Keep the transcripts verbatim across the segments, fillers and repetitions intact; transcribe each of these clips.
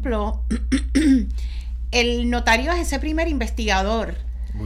ejemplo, el notario es ese primer investigador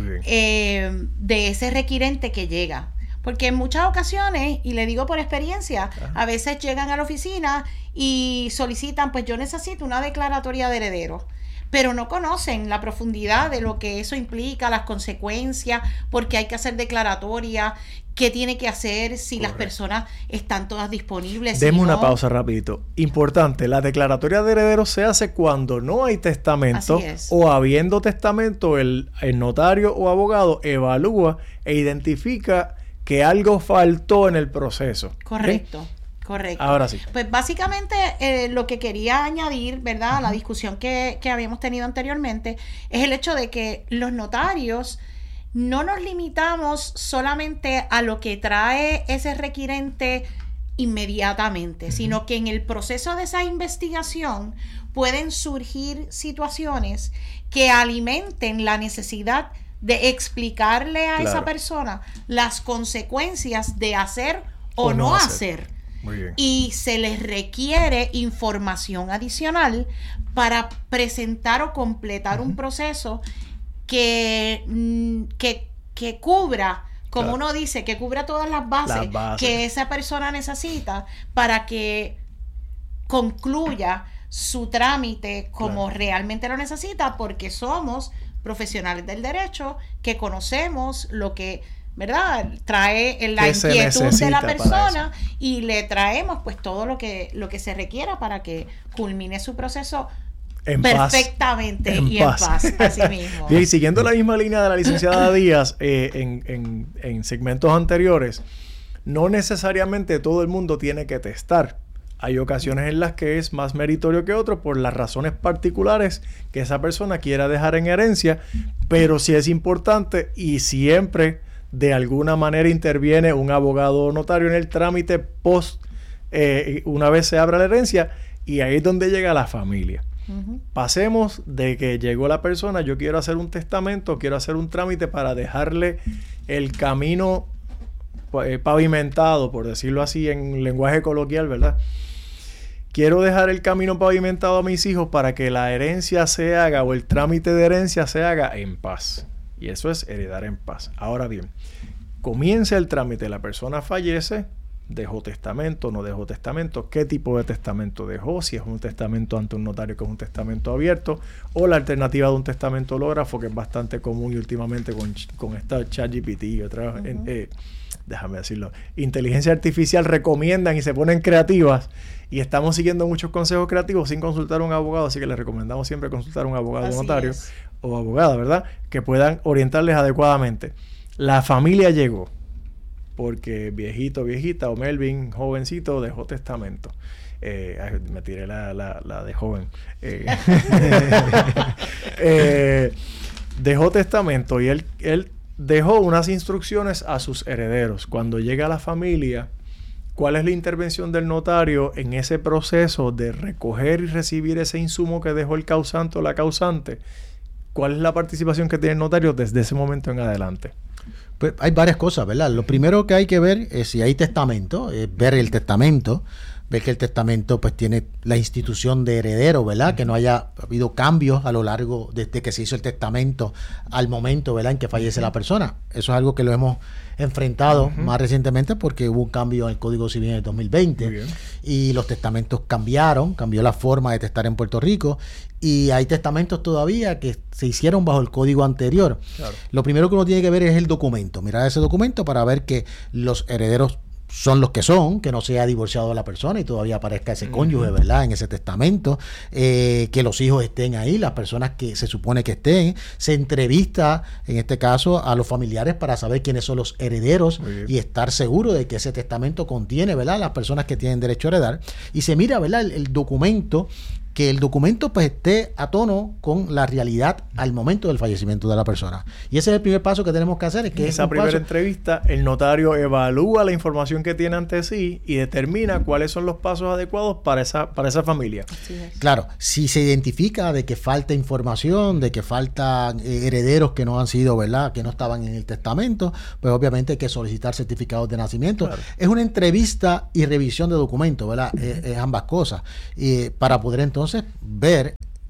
eh, de ese requirente que llega. Porque en muchas ocasiones, y le digo por experiencia, Ajá. a veces llegan a la oficina y solicitan, pues yo necesito una declaratoria de heredero, pero no conocen la profundidad de lo que eso implica, las consecuencias, porque hay que hacer declaratoria, qué tiene que hacer, si Correcto. Las personas están todas disponibles. Deme si una no. pausa rapidito. Importante, la declaratoria de heredero se hace cuando no hay testamento o habiendo testamento, el, el notario o abogado evalúa e identifica que algo faltó en el proceso. Correcto. ¿Sí? Correcto. Ahora sí. Pues básicamente eh, lo que quería añadir, ¿verdad? A la discusión que, que habíamos tenido anteriormente, es el hecho de que los notarios no nos limitamos solamente a lo que trae ese requirente inmediatamente, uh-huh. sino que en el proceso de esa investigación pueden surgir situaciones que alimenten la necesidad de explicarle a claro. esa persona las consecuencias de hacer o, o no, no hacer. hacer. Muy bien. Y se les requiere información adicional para presentar o completar uh-huh. un proceso que, que, que cubra, como claro. uno dice, que cubra todas las bases, las bases que esa persona necesita para que concluya su trámite como claro. realmente lo necesita, porque somos profesionales del derecho que conocemos lo que, ¿verdad?, trae la inquietud de la persona y le traemos pues todo lo que lo que se requiera para que culmine su proceso en perfectamente paz. En y paz. en paz, así mismo. Bien, y siguiendo la misma línea de la licenciada Díaz, eh, en, en, en segmentos anteriores, no necesariamente todo el mundo tiene que testar. Hay ocasiones en las que es más meritorio que otro por las razones particulares que esa persona quiera dejar en herencia, pero sí es importante y siempre de alguna manera interviene un abogado o notario en el trámite post, eh, una vez se abra la herencia, y ahí es donde llega la familia. Uh-huh. Pasemos de que llegó la persona, yo quiero hacer un testamento, quiero hacer un trámite para dejarle el camino eh, pavimentado, por decirlo así en lenguaje coloquial, ¿verdad? Quiero dejar el camino pavimentado a mis hijos para que la herencia se haga o el trámite de herencia se haga en paz. Y eso es heredar en paz. Ahora bien, comienza el trámite, la persona fallece, dejó testamento, no dejó testamento, qué tipo de testamento dejó, si es un testamento ante un notario que es un testamento abierto, o la alternativa de un testamento hológrafo, que es bastante común y últimamente con, con esta ChatGPT y otras, uh-huh. eh, eh, déjame decirlo, inteligencia artificial recomiendan y se ponen creativas, y estamos siguiendo muchos consejos creativos sin consultar a un abogado, así que les recomendamos siempre consultar a un abogado o notario es. o abogada, ¿verdad? Que puedan orientarles adecuadamente. La familia llegó porque viejito, viejita o Melvin, jovencito, dejó testamento. Eh, ay, me tiré la, la, la de joven. Eh, eh, dejó testamento y él, él dejó unas instrucciones a sus herederos. Cuando llega la familia, ¿cuál es la intervención del notario en ese proceso de recoger y recibir ese insumo que dejó el causante o la causante? ¿Cuál es la participación que tiene el notario desde ese momento en adelante? Pues hay varias cosas, ¿verdad? Lo primero que hay que ver es si hay testamento, es ver el testamento, ver que el testamento pues tiene la institución de heredero, ¿verdad? Uh-huh. Que no haya habido cambios a lo largo desde que se hizo el testamento al momento, ¿verdad?, en que fallece uh-huh. la persona. Eso es algo que lo hemos enfrentado uh-huh. más recientemente porque hubo un cambio en el Código Civil en el dos mil veinte y los testamentos cambiaron, cambió la forma de testar en Puerto Rico y hay testamentos todavía que se hicieron bajo el código anterior. Claro. Lo primero que uno tiene que ver es el documento, mirar ese documento para ver que los herederos son los que son, que no se ha divorciado la persona y todavía aparezca ese cónyuge, ¿verdad?, en ese testamento, eh, que los hijos estén ahí, las personas que se supone que estén, se entrevista, en este caso, a los familiares para saber quiénes son los herederos y estar seguro de que ese testamento contiene, ¿verdad?, las personas que tienen derecho a heredar, y se mira, ¿verdad?, el, el documento, que el documento pues esté a tono con la realidad al momento del fallecimiento de la persona. Y ese es el primer paso que tenemos que hacer. Es que en esa primera paso... entrevista, el notario evalúa la información que tiene ante sí y determina cuáles son los pasos adecuados para esa, para esa familia. Claro, si se identifica de que falta información, de que faltan eh, herederos que no han sido, ¿verdad?, que no estaban en el testamento, pues obviamente hay que solicitar certificados de nacimiento. Claro. Es una entrevista y revisión de documentos, ¿verdad? Uh-huh. Es, es ambas cosas. Y para poder entonces ver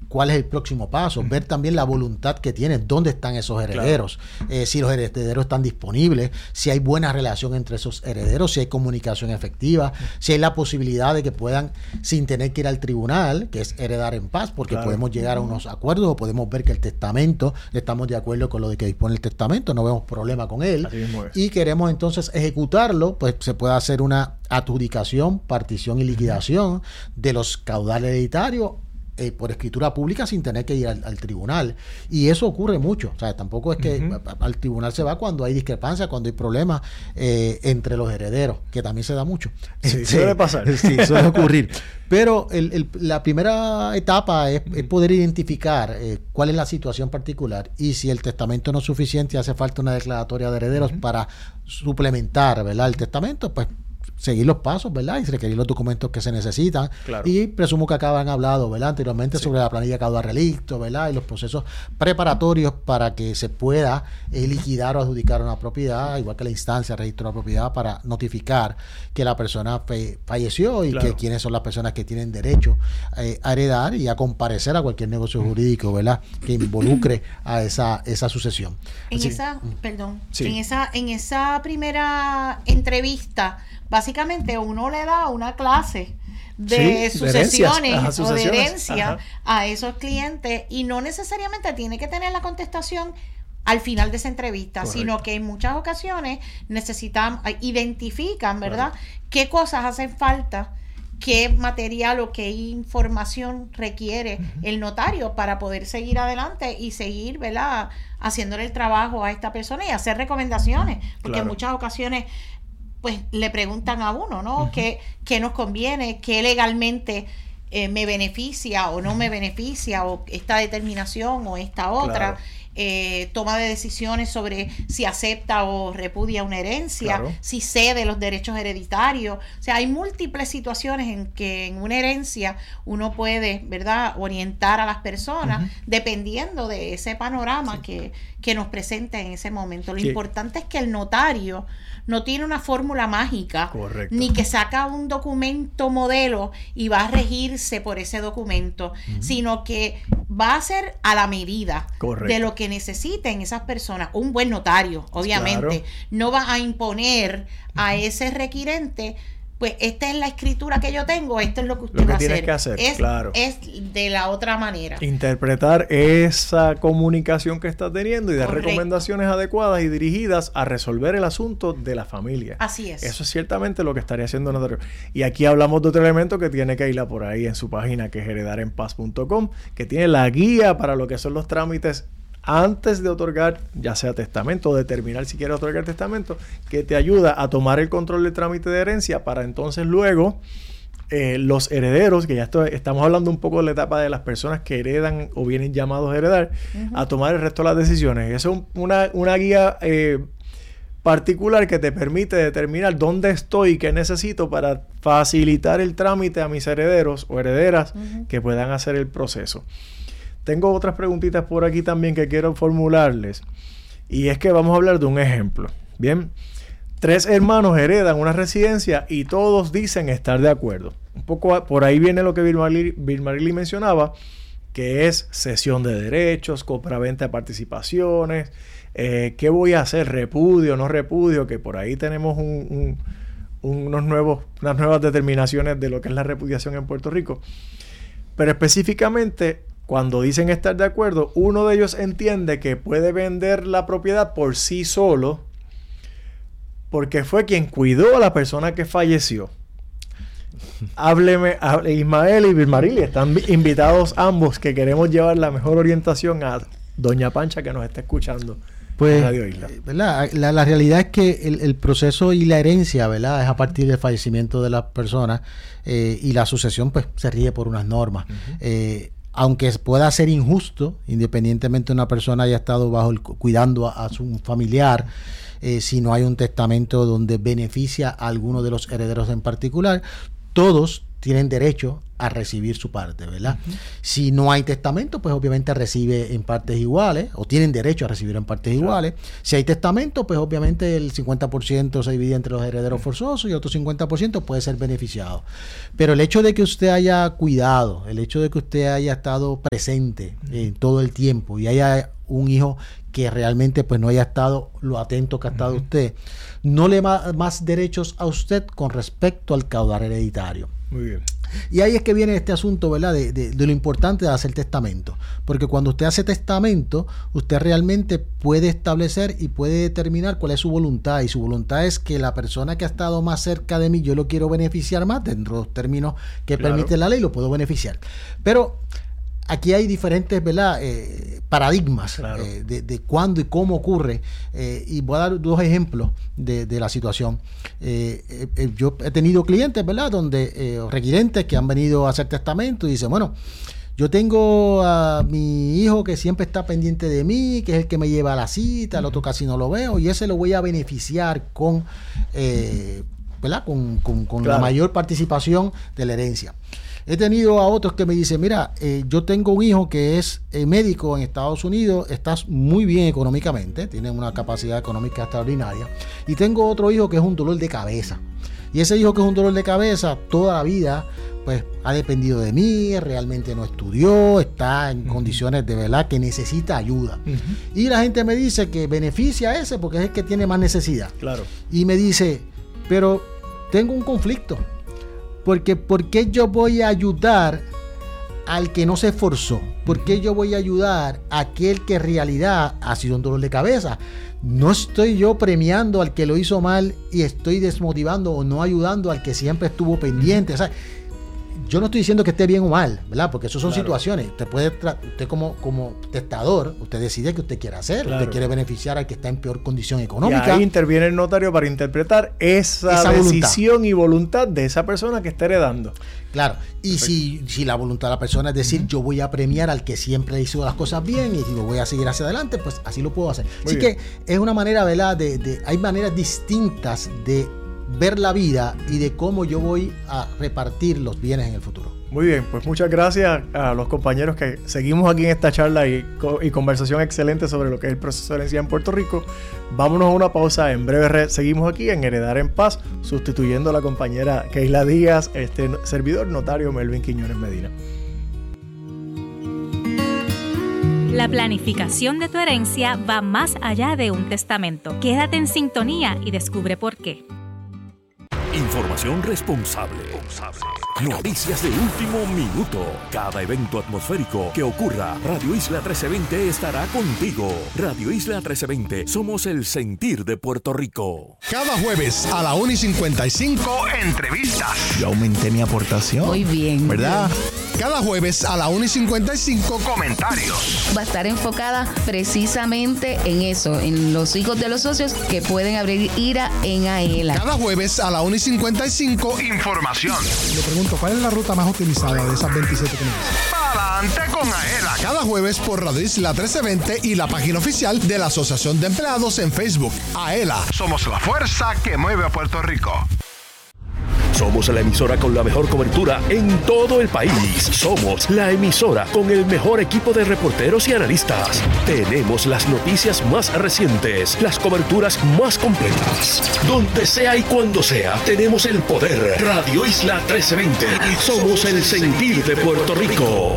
cuál es el próximo paso, uh-huh. ver también la voluntad que tienen, dónde están esos herederos, claro. eh, si los herederos están disponibles, si hay buena relación entre esos herederos, si hay comunicación efectiva, uh-huh. si hay la posibilidad de que puedan, sin tener que ir al tribunal, que es heredar en paz, porque claro. podemos llegar a unos acuerdos o podemos ver que el testamento, estamos de acuerdo con lo de que dispone el testamento, no vemos problema con él, y queremos entonces ejecutarlo, pues se puede hacer una adjudicación, partición y liquidación uh-huh. de los caudales hereditarios Eh, por escritura pública sin tener que ir al, al tribunal. Y eso ocurre mucho. O sea, tampoco es que uh-huh. a, al tribunal se va cuando hay discrepancias, cuando hay problemas eh, entre los herederos, que también se da mucho. Sí, este, suele pasar. Sí, suele ocurrir. Pero el, el, la primera etapa es, es poder identificar eh, cuál es la situación particular y si el testamento no es suficiente y hace falta una declaratoria de herederos uh-huh. para suplementar, ¿verdad?, el testamento, pues seguir los pasos, ¿verdad? Y requerir los documentos que se necesitan. Claro. Y presumo que acá han hablado, ¿verdad?, anteriormente sí. sobre la planilla caudal relicto, ¿verdad? Y los procesos preparatorios para que se pueda eh, liquidar o adjudicar una propiedad, igual que la instancia de registro de la propiedad, para notificar que la persona fe, falleció y claro. que quiénes son las personas que tienen derecho eh, a heredar y a comparecer a cualquier negocio jurídico, ¿verdad?, que involucre a esa, esa sucesión. En Así, esa, perdón, sí. en esa, en esa primera entrevista, básicamente uno le da una clase de sí, sucesiones, Ajá, sucesiones o de herencia Ajá. a esos clientes y no necesariamente tiene que tener la contestación al final de esa entrevista, Correcto. Sino que en muchas ocasiones necesitan, identifican, ¿verdad?, claro. qué cosas hacen falta, qué material o qué información requiere uh-huh. el notario para poder seguir adelante y seguir, ¿verdad?, haciéndole el trabajo a esta persona y hacer recomendaciones, porque claro. en muchas ocasiones pues le preguntan a uno, ¿no? Uh-huh. ¿Qué, qué nos conviene? ¿Qué legalmente eh, me beneficia o no uh-huh. me beneficia? ¿O esta determinación o esta otra? Claro. Eh, toma de decisiones sobre si acepta o repudia una herencia, claro. si cede los derechos hereditarios. O sea, hay múltiples situaciones en que en una herencia uno puede, ¿verdad?, orientar a las personas uh-huh. dependiendo de ese panorama sí. que, que nos presenta en ese momento. Lo sí. importante es que el notario no tiene una fórmula mágica, Correcto. Ni que saca un documento modelo y va a regirse por ese documento, uh-huh. sino que va a ser a la medida Correcto. De lo que necesiten esas personas. Un buen notario, obviamente, claro. no va a imponer a ese requirente, pues esta es la escritura que yo tengo, esto es lo que usted lo que va a tienes hacer. que hacer, es, claro. es de la otra manera. Interpretar esa comunicación que está teniendo y dar Correcto. Recomendaciones adecuadas y dirigidas a resolver el asunto de la familia. Así es. Eso es ciertamente lo que estaría haciendo el notario. Y aquí hablamos de otro elemento que tiene que irla por ahí en su página, que es heredar en paz punto com, que tiene la guía para lo que son los trámites antes de otorgar, ya sea testamento o determinar si quiere otorgar testamento, que te ayuda a tomar el control del trámite de herencia para entonces luego eh, los herederos, que ya esto, estamos hablando un poco de la etapa de las personas que heredan o vienen llamados a heredar, uh-huh. a tomar el resto de las decisiones. Eso es una, una guía eh, particular que te permite determinar dónde estoy y qué necesito para facilitar el trámite a mis herederos o herederas uh-huh. que puedan hacer el proceso. Tengo otras preguntitas por aquí también que quiero formularles. Y es que vamos a hablar de un ejemplo. Bien, tres hermanos heredan una residencia y todos dicen estar de acuerdo. Un poco por ahí viene lo que Vilmarili mencionaba, que es cesión de derechos, compraventa de participaciones, eh, qué voy a hacer, repudio, no repudio, que por ahí tenemos un, un, unos nuevos, unas nuevas determinaciones de lo que es la repudiación en Puerto Rico. Pero específicamente, cuando dicen estar de acuerdo, uno de ellos entiende que puede vender la propiedad por sí solo porque fue quien cuidó a la persona que falleció. Hábleme, hable, Ismael y Vilmarili, están invitados ambos, que queremos llevar la mejor orientación a doña Pancha, que nos está escuchando. Pues, ¿verdad? La, la realidad es que el, el proceso y la herencia, ¿verdad?, es a partir del fallecimiento de las personas eh, y la sucesión, pues, se rige por unas normas. Uh-huh. Eh, aunque pueda ser injusto, independientemente de una persona haya estado bajo el, cuidando a, a su familiar, eh, si no hay un testamento donde beneficia a alguno de los herederos en particular, todos tienen derecho a recibir su parte, ¿verdad? Uh-huh. Si no hay testamento, pues obviamente recibe en partes iguales, o tienen derecho a recibir en partes claro. iguales. Si hay testamento, pues obviamente el cincuenta por ciento se divide entre los herederos forzosos y otro cincuenta por ciento puede ser beneficiado. Pero el hecho de que usted haya cuidado, el hecho de que usted haya estado presente uh-huh. en todo el tiempo y haya un hijo que realmente pues no haya estado lo atento que ha estado uh-huh. usted, no le da más derechos a usted con respecto al caudal hereditario. Muy bien. Y ahí es que viene este asunto, ¿verdad? De, de, de lo importante de hacer testamento. Porque cuando usted hace testamento, usted realmente puede establecer y puede determinar cuál es su voluntad. Y su voluntad es que la persona que ha estado más cerca de mí, yo lo quiero beneficiar más dentro de los términos que claro. permite la ley, lo puedo beneficiar. Pero aquí hay diferentes, ¿verdad? Eh, paradigmas claro. eh, de, de cuándo y cómo ocurre. Eh, y voy a dar dos ejemplos de, de la situación. Eh, eh, yo he tenido clientes, ¿verdad? Donde eh, requirentes que han venido a hacer testamento y dicen, bueno, yo tengo a mi hijo que siempre está pendiente de mí, que es el que me lleva a la cita, el otro casi no lo veo, y ese lo voy a beneficiar con, eh, ¿verdad? con, con, con claro. la mayor participación de la herencia. He tenido a otros que me dicen, mira, eh, yo tengo un hijo que es eh, médico en Estados Unidos, está muy bien económicamente, tiene una capacidad económica extraordinaria, y tengo otro hijo que es un dolor de cabeza. Y ese hijo que es un dolor de cabeza, toda la vida, pues ha dependido de mí, realmente no estudió, está en uh-huh. condiciones de verdad que necesita ayuda. Uh-huh. Y la gente me dice que beneficia a ese porque es el que tiene más necesidad. Claro. Y me dice, pero tengo un conflicto. Porque ¿por qué yo voy a ayudar al que no se esforzó? ¿Por qué yo voy a ayudar a aquel que en realidad ha sido un dolor de cabeza? No estoy yo premiando al que lo hizo mal y estoy desmotivando o no ayudando al que siempre estuvo pendiente. O sea, yo no estoy diciendo que esté bien o mal, ¿verdad? Porque eso son claro. situaciones. Usted puede, usted como, como testador, usted decide qué usted quiere hacer. Claro. Usted quiere beneficiar al que está en peor condición económica. Y ahí interviene el notario para interpretar esa, esa decisión voluntad. y voluntad de esa persona que está heredando. Claro. Y si, si la voluntad de la persona es decir, uh-huh. yo voy a premiar al que siempre hizo las cosas bien y lo voy a seguir hacia adelante, pues así lo puedo hacer. Muy así bien. Que es una manera, ¿verdad? De, de, hay maneras distintas de ver la vida y de cómo yo voy a repartir los bienes en el futuro. Muy bien, pues muchas gracias a los compañeros que seguimos aquí en esta charla y, y conversación excelente sobre lo que es el proceso de herencia en Puerto Rico. Vámonos a una pausa, en breve seguimos aquí en Heredar en Paz, sustituyendo a la compañera Keila Díaz, este servidor notario Melvin Quiñones Medina. La planificación de tu herencia va más allá de un testamento. Quédate en sintonía y descubre por qué. Información responsable. Noticias de último minuto. Cada evento atmosférico que ocurra, Radio Isla trece veinte estará contigo. Radio Isla trece veinte, somos el sentir de Puerto Rico. Cada jueves a la una y cincuenta y cinco, entrevistas. Yo aumenté mi aportación. Muy bien. ¿Verdad? Cada jueves a la una y cincuenta y cinco, comentarios. Va a estar enfocada precisamente en eso, en los hijos de los socios que pueden abrir IRA en AELA. Cada jueves a la una y cincuenta y cinco, información. Le pregunto, ¿cuál es la ruta más utilizada de esas veintisiete que me dicen? Adelante con AELA. Cada jueves por Radio Isla trece veinte y la página oficial de la Asociación de Empleados en Facebook. AELA, somos la fuerza que mueve a Puerto Rico. Somos la emisora con la mejor cobertura en todo el país. Somos la emisora con el mejor equipo de reporteros y analistas. Tenemos las noticias más recientes, las coberturas más completas. Donde sea y cuando sea, tenemos el poder. Radio Isla trece veinte. Somos el sentir de Puerto Rico.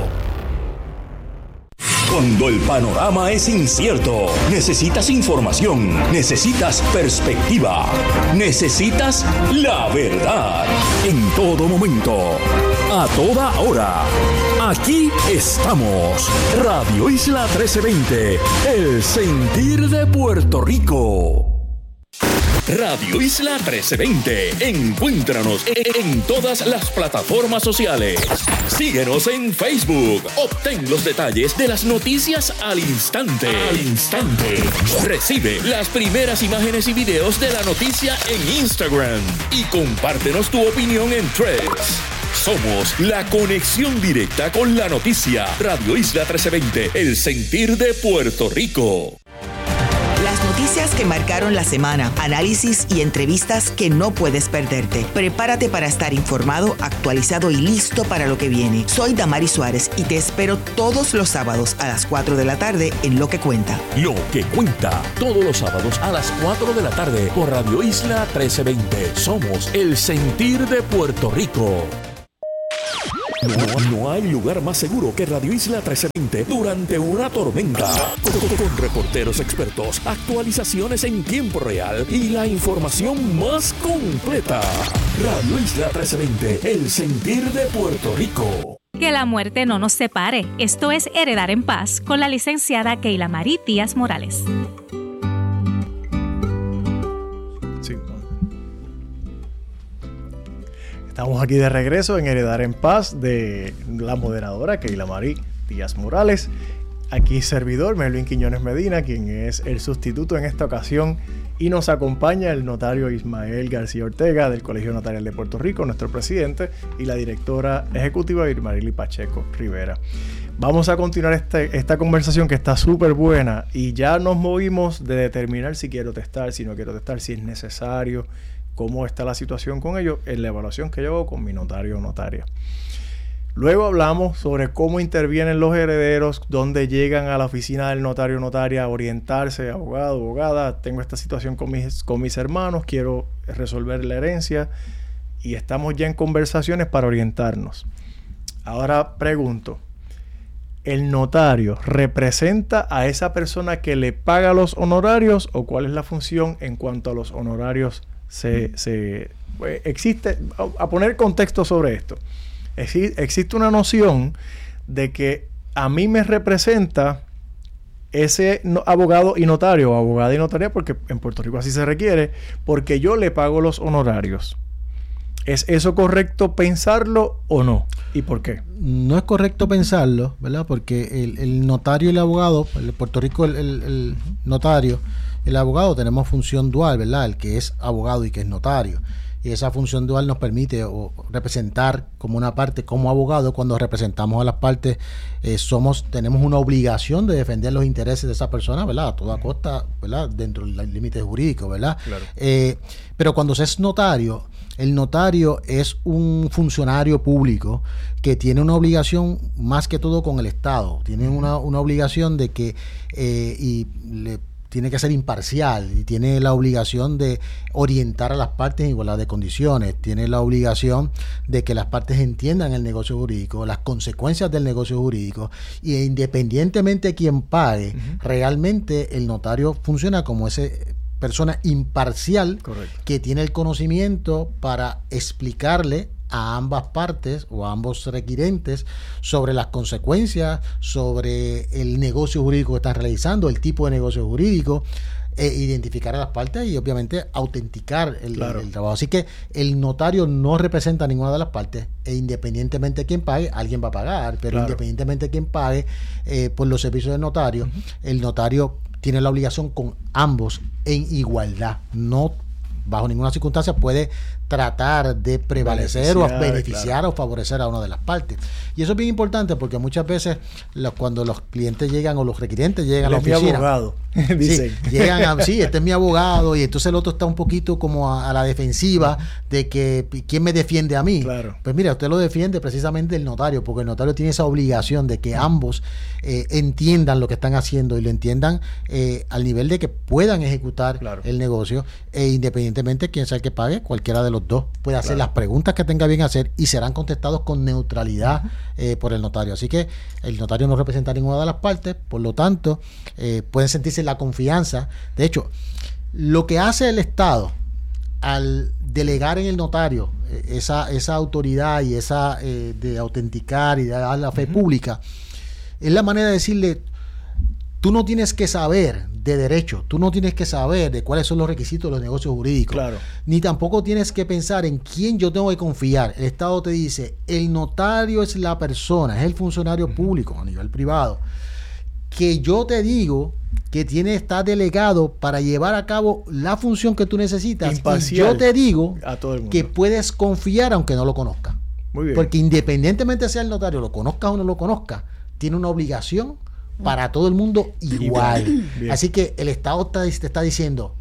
Cuando el panorama es incierto, necesitas información, necesitas perspectiva, necesitas la verdad. En todo momento, a toda hora, aquí estamos. Radio Isla trece veinte, el sentir de Puerto Rico. Radio Isla trece veinte. Encuéntranos en todas las plataformas sociales. Síguenos en Facebook. Obtén los detalles de las noticias al instante. Al instante. Recibe las primeras imágenes y videos de la noticia en Instagram. Y compártenos tu opinión en Threads. Somos la conexión directa con la noticia. Radio Isla trece veinte. El sentir de Puerto Rico. Las noticias noticias que marcaron la semana, análisis y entrevistas que no puedes perderte. Prepárate para estar informado, actualizado y listo para lo que viene. Soy Damari Suárez y te espero todos los sábados a las cuatro de la tarde en Lo que Cuenta. Lo que Cuenta, todos los sábados a las cuatro de la tarde por Radio Isla trece veinte. Somos el sentir de Puerto Rico. No, no hay lugar más seguro que Radio Isla trece veinte durante una tormenta. Con, con reporteros expertos, actualizaciones en tiempo real y la información más completa. Radio Isla trece veinte, el sentir de Puerto Rico. Que la muerte no nos separe. Esto es Heredar en Paz con la licenciada Keila Marí Díaz Morales. Sí. Estamos aquí de regreso en Heredar en Paz de la moderadora Keila Marí Díaz Morales. Aquí servidor Melvin Quiñones Medina, quien es el sustituto en esta ocasión, y nos acompaña el notario Ismael García Ortega del Colegio Notarial de Puerto Rico, nuestro presidente, y la directora ejecutiva Irmarili Pacheco Rivera. Vamos a continuar este, esta conversación que está súper buena, y ya nos movimos de determinar si quiero testar, si no quiero testar, si es necesario, cómo está la situación con ello en la evaluación que yo hago con mi notario o notaria. Luego hablamos sobre cómo intervienen los herederos, dónde llegan a la oficina del notario o notaria a orientarse, abogado, abogada, tengo esta situación con mis, con mis hermanos, quiero resolver la herencia, y estamos ya en conversaciones para orientarnos. Ahora pregunto, ¿el notario representa a esa persona que le paga los honorarios, o cuál es la función en cuanto a los honorarios? Se, se pues, existe, a, a poner contexto sobre esto. Existe una noción de que a mí me representa ese no, abogado y notario, o abogada y notaria, porque en Puerto Rico así se requiere, porque yo le pago los honorarios. ¿Es eso correcto pensarlo o no? ¿Y por qué? No es correcto pensarlo, ¿verdad? Porque el, el notario y el abogado, en Puerto Rico el, el, el notario, el abogado tenemos función dual, ¿verdad? El que es abogado y que es notario. Y esa función dual nos permite o, representar como una parte, como abogado, cuando representamos a las partes, eh, somos, tenemos una obligación de defender los intereses de esa persona, ¿verdad? A toda costa, ¿verdad? Dentro del límite jurídico, ¿verdad? Claro. Eh, pero cuando se es notario, el notario es un funcionario público que tiene una obligación más que todo con el Estado. Tiene una, una obligación de que, eh, y le tiene que ser imparcial y tiene la obligación de orientar a las partes en igualdad de condiciones, tiene la obligación de que las partes entiendan el negocio jurídico, las consecuencias del negocio jurídico, y independientemente de quién pague, uh-huh. realmente el notario funciona como ese persona imparcial. Correcto. Que tiene el conocimiento para explicarle a ambas partes o a ambos requirentes sobre las consecuencias, sobre el negocio jurídico que están realizando, el tipo de negocio jurídico, e identificar a las partes y obviamente autenticar el, claro. el, el trabajo. Así que el notario no representa a ninguna de las partes, e independientemente de quién pague, alguien va a pagar, pero claro. independientemente de quién pague eh, por los servicios del notario, uh-huh. el notario tiene la obligación con ambos en igualdad. No bajo ninguna circunstancia puede tratar de prevalecer beneficiar, o beneficiar claro. o favorecer a una de las partes. Y eso es bien importante porque muchas veces los, cuando los clientes llegan o los requirientes llegan Él a la oficina. Es mi abogado, dicen. Sí, llegan a, sí, este es mi abogado, y entonces el otro está un poquito como a, a la defensiva de que ¿quién me defiende a mí? Claro. Pues mira, usted lo defiende precisamente el notario, porque el notario tiene esa obligación de que ambos eh, entiendan lo que están haciendo y lo entiendan eh, al nivel de que puedan ejecutar claro. el negocio, e independientemente de quién sea el que pague, cualquiera de los dos puede hacer claro. las preguntas que tenga bien hacer y serán contestados con neutralidad uh-huh. eh, por el notario. Así que el notario no representa a ninguna de las partes, por lo tanto eh, pueden sentirse la confianza. De hecho, lo que hace el Estado al delegar en el notario eh, esa, esa autoridad y esa eh, de autenticar y de dar la fe uh-huh. pública, es la manera de decirle: tú no tienes que saber de derecho, tú no tienes que saber de cuáles son los requisitos de los negocios jurídicos, claro. ni tampoco tienes que pensar en quién yo tengo que confiar. El Estado te dice: el notario es la persona, es el funcionario uh-huh. público a nivel privado, que yo te digo que tiene, está delegado para llevar a cabo la función que tú necesitas. Imparcial. Y yo te digo a todo el mundo que puedes confiar aunque no lo conozcas. Muy bien. Porque independientemente sea el notario, lo conozca o no lo conozca, tiene una obligación para todo el mundo igual. Bien. Así que el Estado te está, está diciendo,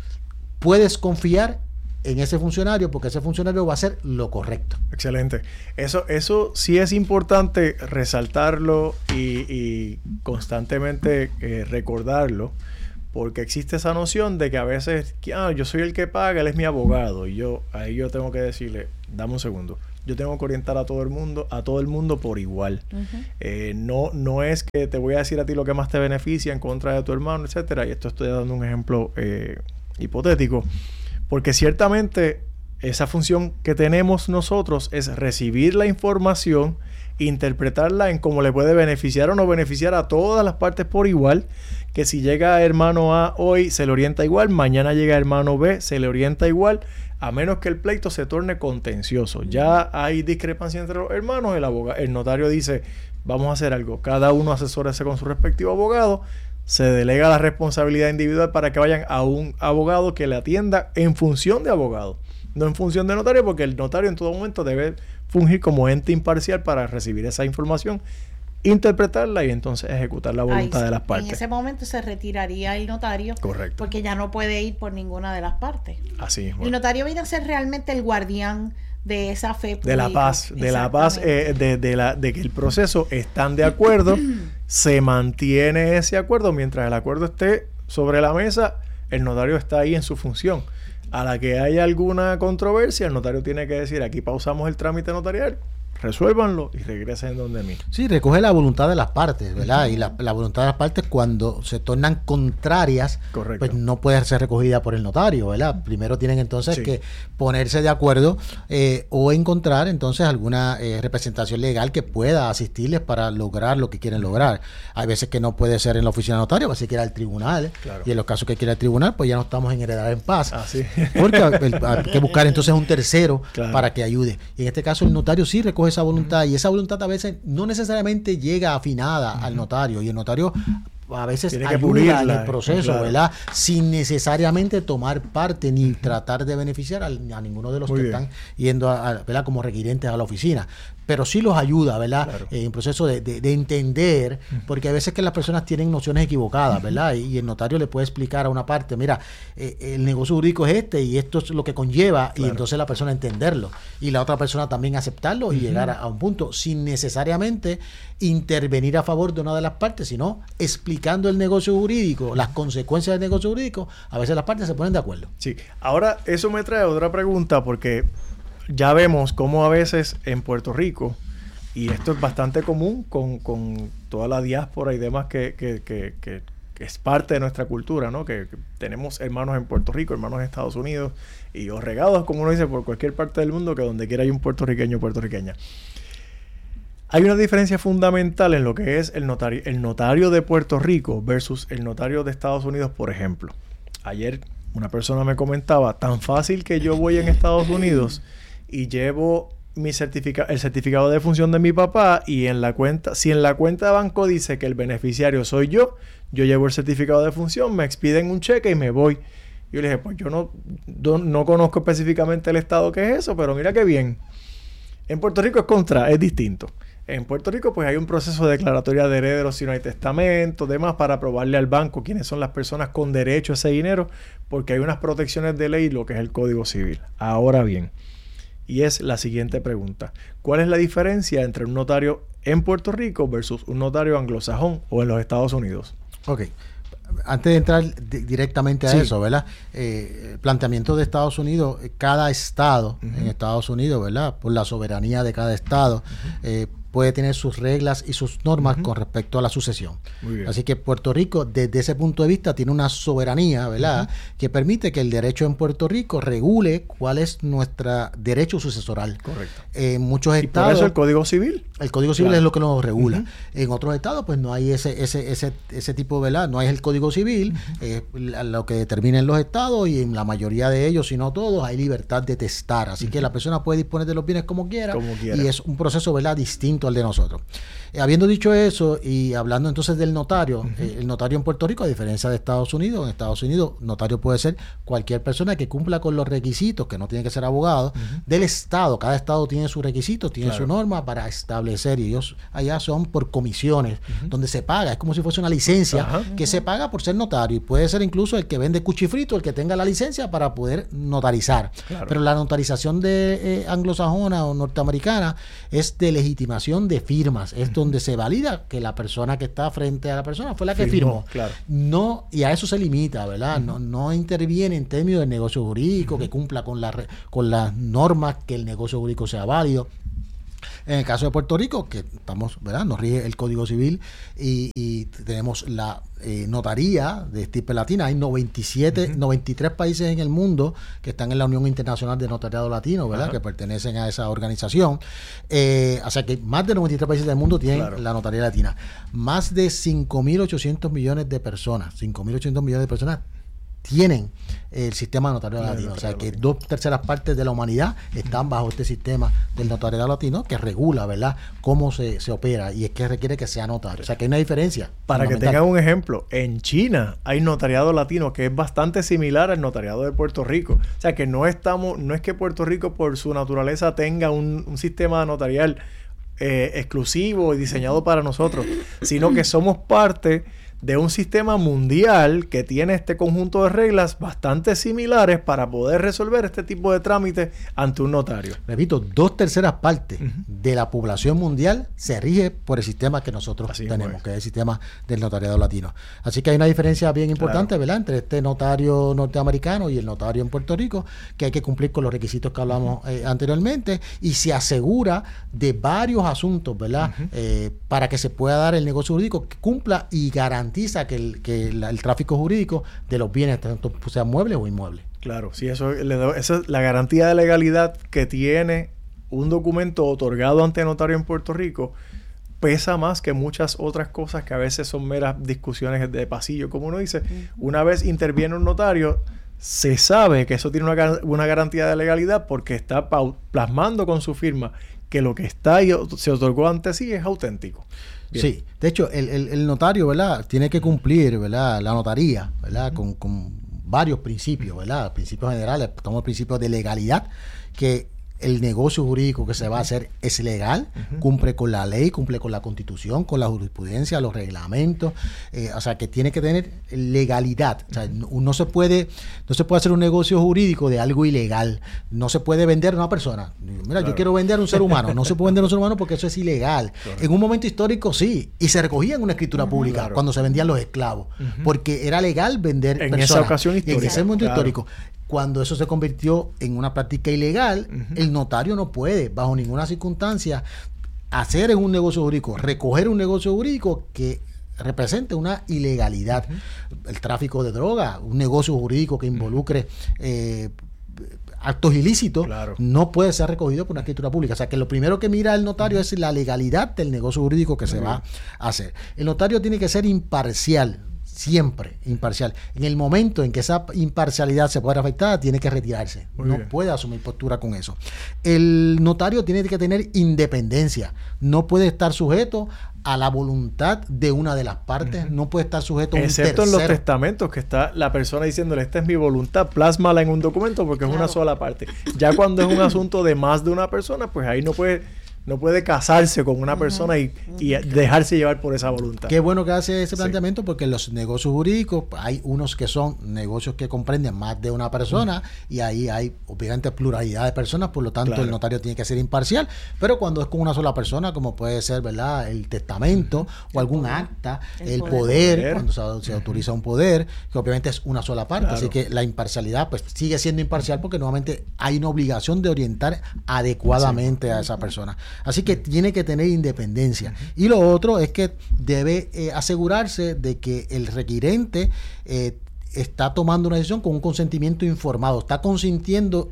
puedes confiar en ese funcionario porque ese funcionario va a hacer lo correcto. Excelente. Eso, eso sí es importante resaltarlo y, y constantemente eh, recordarlo, porque existe esa noción de que a veces, ah, yo soy el que paga, él es mi abogado, y yo ahí yo tengo que decirle, dame un segundo, yo tengo que orientar a todo el mundo, a todo el mundo por igual. Uh-huh. Eh, no, no es que te voy a decir a ti lo que más te beneficia en contra de tu hermano, etcétera. Y esto estoy dando un ejemplo eh, hipotético. Porque ciertamente esa función que tenemos nosotros es recibir la información, interpretarla en cómo le puede beneficiar o no beneficiar a todas las partes por igual, que si llega hermano A hoy se le orienta igual, mañana llega hermano B, se le orienta igual, a menos que el pleito se torne contencioso. Ya hay discrepancia entre los hermanos, el abogado, el notario dice, vamos a hacer algo, cada uno asesórese con su respectivo abogado, se delega la responsabilidad individual para que vayan a un abogado que le atienda en función de abogado, no en función de notario, porque el notario en todo momento debe fungir como ente imparcial para recibir esa información, interpretarla y entonces ejecutar la voluntad Ahí, de las partes. En ese momento se retiraría el notario. Correcto. Porque ya no puede ir por ninguna de las partes. Así es. El notario viene a ser realmente el guardián de esa fe pública. De la paz, de la paz, eh, de, de, la, de que el proceso están de acuerdo, se mantiene ese acuerdo, mientras el acuerdo esté sobre la mesa, el notario está ahí en su función. A la que haya alguna controversia, el notario tiene que decir, aquí pausamos el trámite notarial, resuélvanlo y regresen donde mí. Sí, recoge la voluntad de las partes, ¿verdad? Uh-huh. Y la, la voluntad de las partes, cuando se tornan contrarias, correcto, pues no puede ser recogida por el notario, ¿verdad? Primero tienen entonces sí. que ponerse de acuerdo eh, o encontrar entonces alguna eh, representación legal que pueda asistirles para lograr lo que quieren lograr. Hay veces que no puede ser en la oficina de notario, va a ser que ir al tribunal, claro. Y en los casos que quiera el tribunal, pues ya no estamos en heredad en paz. Ah, sí. Porque el, hay que buscar entonces un tercero claro. para que ayude. Y en este caso el notario sí recoge esa voluntad, y esa voluntad a veces no necesariamente llega afinada uh-huh. al notario, y el notario a veces tiene ayuda que pulirla, en el proceso, claro. ¿verdad? Sin necesariamente tomar parte ni uh-huh. tratar de beneficiar a, a ninguno de los Muy que bien. están yendo a, a, ¿verdad? como requirentes a la oficina. Pero sí los ayuda, ¿verdad? Claro. Eh, en proceso de, de, de entender, uh-huh. porque a veces que las personas tienen nociones equivocadas, ¿verdad? Y, y el notario le puede explicar a una parte, mira, eh, el negocio jurídico es este y esto es lo que conlleva, claro. y entonces la persona entenderlo. Y la otra persona también aceptarlo uh-huh. y llegar a, a un punto, sin necesariamente intervenir a favor de una de las partes, sino explicando el negocio jurídico, las consecuencias del negocio jurídico. A veces las partes se ponen de acuerdo. Sí. Ahora, eso me trae otra pregunta, porque ya vemos cómo a veces en Puerto Rico, y esto es bastante común con, con toda la diáspora y demás que, que, que, que, que es parte de nuestra cultura, ¿no? Que, que tenemos hermanos en Puerto Rico, hermanos en Estados Unidos, y o regados, como uno dice, por cualquier parte del mundo, que donde quiera hay un puertorriqueño o puertorriqueña. Hay una diferencia fundamental en lo que es el notario, el notario de Puerto Rico versus el notario de Estados Unidos, por ejemplo. Ayer una persona me comentaba, tan fácil que yo voy en Estados Unidos y llevo mi certifica- el certificado de función de mi papá, y en la cuenta, si en la cuenta de banco dice que el beneficiario soy yo, yo llevo el certificado de función, me expiden un cheque y me voy. Yo le dije, pues yo no, no, no conozco específicamente el estado que es eso, pero mira qué bien. En Puerto Rico es contra, es distinto. En Puerto Rico pues hay un proceso de declaratoria de herederos si no hay testamento, demás, para probarle al banco quiénes son las personas con derecho a ese dinero, porque hay unas protecciones de ley, lo que es el Código Civil. Ahora bien, y es la siguiente pregunta: ¿cuál es la diferencia entre un notario en Puerto Rico versus un notario anglosajón o en los Estados Unidos? Ok. Antes de entrar di- directamente a sí. eso, ¿verdad? Eh, el planteamiento de Estados Unidos, cada estado uh-huh. en Estados Unidos, ¿verdad? Por la soberanía de cada estado, uh-huh. eh, puede tener sus reglas y sus normas uh-huh. con respecto a la sucesión. Así que Puerto Rico, desde ese punto de vista, tiene una soberanía, ¿verdad? Uh-huh. Que permite que el derecho en Puerto Rico regule cuál es nuestro derecho sucesoral. Correcto. En muchos ¿Y estados... por eso el Código Civil? El Código Civil claro. es lo que lo regula. Uh-huh. En otros estados, pues no hay ese ese ese ese tipo, ¿verdad? No hay el Código Civil, uh-huh. eh, lo que determinen los estados, y en la mayoría de ellos, si no todos, hay libertad de testar. Así uh-huh. que la persona puede disponer de los bienes como quiera, como quiera. Y es un proceso, ¿verdad?, distinto distinto al de nosotros. Eh, habiendo dicho eso y hablando entonces del notario, uh-huh. eh, el notario en Puerto Rico, a diferencia de Estados Unidos, en Estados Unidos, notario puede ser cualquier persona que cumpla con los requisitos, que no tiene que ser abogado, uh-huh. del Estado. Cada Estado tiene sus requisitos, tiene claro. su norma para establecer, y ellos allá son por comisiones, uh-huh. donde se paga, es como si fuese una licencia uh-huh. que se paga por ser notario, y puede ser incluso el que vende cuchifrito, el que tenga la licencia para poder notarizar. Claro. Pero la notarización de eh, anglosajona o norteamericana es de legitimación de firmas, es uh-huh. donde se valida que la persona que está frente a la persona fue la que firmó. firmó. Claro. No, y a eso se limita, ¿verdad? Uh-huh. No, no interviene en términos del negocio jurídico, uh-huh. que cumpla con, la, con las normas, que el negocio jurídico sea válido. En el caso de Puerto Rico, que estamos, ¿verdad? Nos rige el Código Civil y, y tenemos la eh, notaría de estirpe latina. Hay noventa y siete, uh-huh. noventa y tres países en el mundo que están en la Unión Internacional de Notariado Latino, ¿verdad? Uh-huh. Que pertenecen a esa organización. Eh, o sea que más de noventa y tres países del mundo tienen claro. la notaría latina. Más de cinco mil ochocientos millones de personas, cinco mil ochocientos millones de personas tienen el sistema de notariado latino. Notariado o sea que latino. Dos terceras partes de la humanidad están bajo este sistema del notariado latino que regula, ¿verdad?, cómo se, se opera, y es que requiere que sea notario. O sea que hay una diferencia. Para que tengan un ejemplo, en China hay notariado latino que es bastante similar al notariado de Puerto Rico. O sea que no estamos, no es que Puerto Rico por su naturaleza tenga un, un sistema notarial eh, exclusivo y diseñado para nosotros, sino que somos parte de un sistema mundial que tiene este conjunto de reglas bastante similares para poder resolver este tipo de trámites ante un notario. Repito, dos terceras partes uh-huh. de la población mundial se rige por el sistema que nosotros Así tenemos, es. que es el sistema del notariado latino. Así que hay una diferencia bien importante, claro. ¿verdad?, entre este notario norteamericano y el notario en Puerto Rico, que hay que cumplir con los requisitos que hablamos uh-huh. eh, anteriormente, y se asegura de varios asuntos, ¿verdad?, uh-huh. eh, para que se pueda dar el negocio jurídico que cumpla y garantiza que el, que el, el tráfico jurídico de los bienes, tanto sean muebles o inmuebles. Claro, sí, eso, le da, esa es la garantía de legalidad que tiene un documento otorgado ante notario en Puerto Rico, pesa más que muchas otras cosas que a veces son meras discusiones de pasillo, como uno dice. Una vez interviene un notario, se sabe que eso tiene una, una garantía de legalidad porque está plasmando con su firma que lo que está y se otorgó ante sí es auténtico. Bien. Sí, de hecho, el, el, el notario, ¿verdad?, tiene que cumplir, ¿verdad?, la notaría, ¿verdad?, con, con varios principios, ¿verdad?, principios generales, tomamos principios de legalidad, que el negocio jurídico que se va a hacer es legal, uh-huh. cumple con la ley, cumple con la Constitución, con la jurisprudencia, los reglamentos, eh, o sea que tiene que tener legalidad. O sea, no, no se puede, no se puede hacer un negocio jurídico de algo ilegal. No se puede vender a una persona. Mira, claro. yo quiero vender a un ser humano. No se puede vender a un ser humano porque eso es ilegal. Claro. En un momento histórico sí, y se recogía en una escritura uh-huh. pública claro. cuando se vendían los esclavos, uh-huh. porque era legal vender en personas. esa ocasión histórica. En ese momento claro. histórico. Cuando eso se convirtió en una práctica ilegal, uh-huh. el notario no puede, bajo ninguna circunstancia, hacer en un negocio jurídico, recoger un negocio jurídico que represente una ilegalidad. Uh-huh. El tráfico de droga, un negocio jurídico que involucre eh, actos ilícitos, claro. no puede ser recogido por una escritura pública. O sea que lo primero que mira el notario uh-huh. es la legalidad del negocio jurídico que uh-huh. se va a hacer. El notario tiene que ser imparcial. Siempre imparcial. En el momento en que esa imparcialidad se pueda afectar, tiene que retirarse. Muy no bien. Puede asumir postura con eso. El notario tiene que tener independencia. No puede estar sujeto a la voluntad de una de las partes. Uh-huh. No puede estar sujeto a un tercero. Excepto en los testamentos, que está la persona diciéndole, esta es mi voluntad, plásmala en un documento porque claro. es una sola parte. Ya cuando es un asunto de más de una persona, pues ahí no puede... No puede casarse con una persona y, y dejarse llevar por esa voluntad. Qué bueno que hace ese planteamiento, sí. porque en los negocios jurídicos hay unos que son negocios que comprenden más de una persona mm. y ahí hay obviamente pluralidad de personas, por lo tanto claro. el notario tiene que ser imparcial, pero cuando es con una sola persona, como puede ser, ¿verdad?, el testamento mm. o algún acta, el, el poder, poder, cuando se, se autoriza un poder, que obviamente es una sola parte, claro. así que la imparcialidad pues sigue siendo imparcial porque nuevamente hay una obligación de orientar adecuadamente sí. a esa persona. Así que tiene que tener independencia. Uh-huh. Y lo otro es que debe eh, asegurarse de que el requirente eh, está tomando una decisión con un consentimiento informado, está consintiendo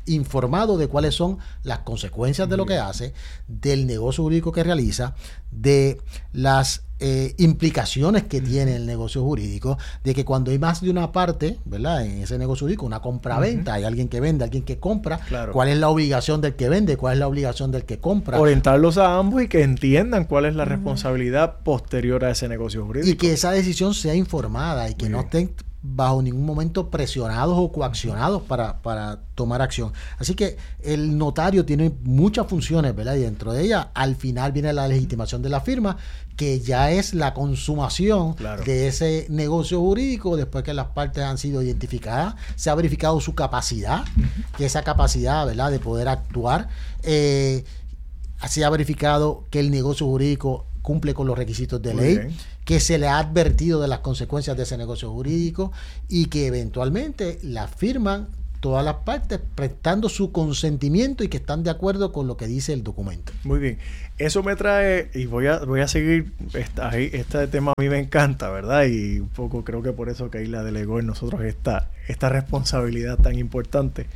informado de cuáles son las consecuencias de lo que hace, del negocio jurídico que realiza, de las eh, implicaciones que tiene el negocio jurídico, de que cuando hay más de una parte, ¿verdad? En ese negocio jurídico, una compra-venta, uh-huh. hay alguien que vende, alguien que compra, claro. cuál es la obligación del que vende, cuál es la obligación del que compra. Orientarlos a ambos y que entiendan cuál es la uh-huh. responsabilidad posterior a ese negocio jurídico. Y que esa decisión sea informada y que Muy no bien. estén bajo ningún momento presionados o coaccionados para, para tomar acción. Así que el notario tiene muchas funciones, ¿verdad? Y dentro de ellas, al final viene la legitimación de la firma, que ya es la consumación claro. de ese negocio jurídico después que las partes han sido identificadas, se ha verificado su capacidad, uh-huh. que esa capacidad, ¿verdad?, de poder actuar, eh, se ha verificado que el negocio jurídico cumple con los requisitos de Muy ley, bien. que se le ha advertido de las consecuencias de ese negocio jurídico y que eventualmente la firman todas las partes prestando su consentimiento y que están de acuerdo con lo que dice el documento. Muy bien. Eso me trae, y voy a voy a seguir, esta, este tema a mí me encanta, ¿verdad? Y un poco creo que por eso Keila delegó en nosotros esta, esta responsabilidad tan importante.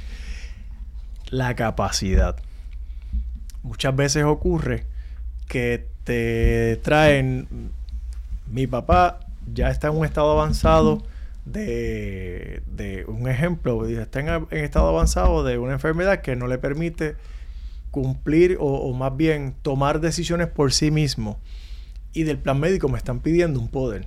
La capacidad. Muchas veces ocurre que te traen, mi papá ya está en un estado avanzado de, de un ejemplo, está en, en estado avanzado de una enfermedad que no le permite cumplir o, o más bien tomar decisiones por sí mismo, y del plan médico me están pidiendo un poder.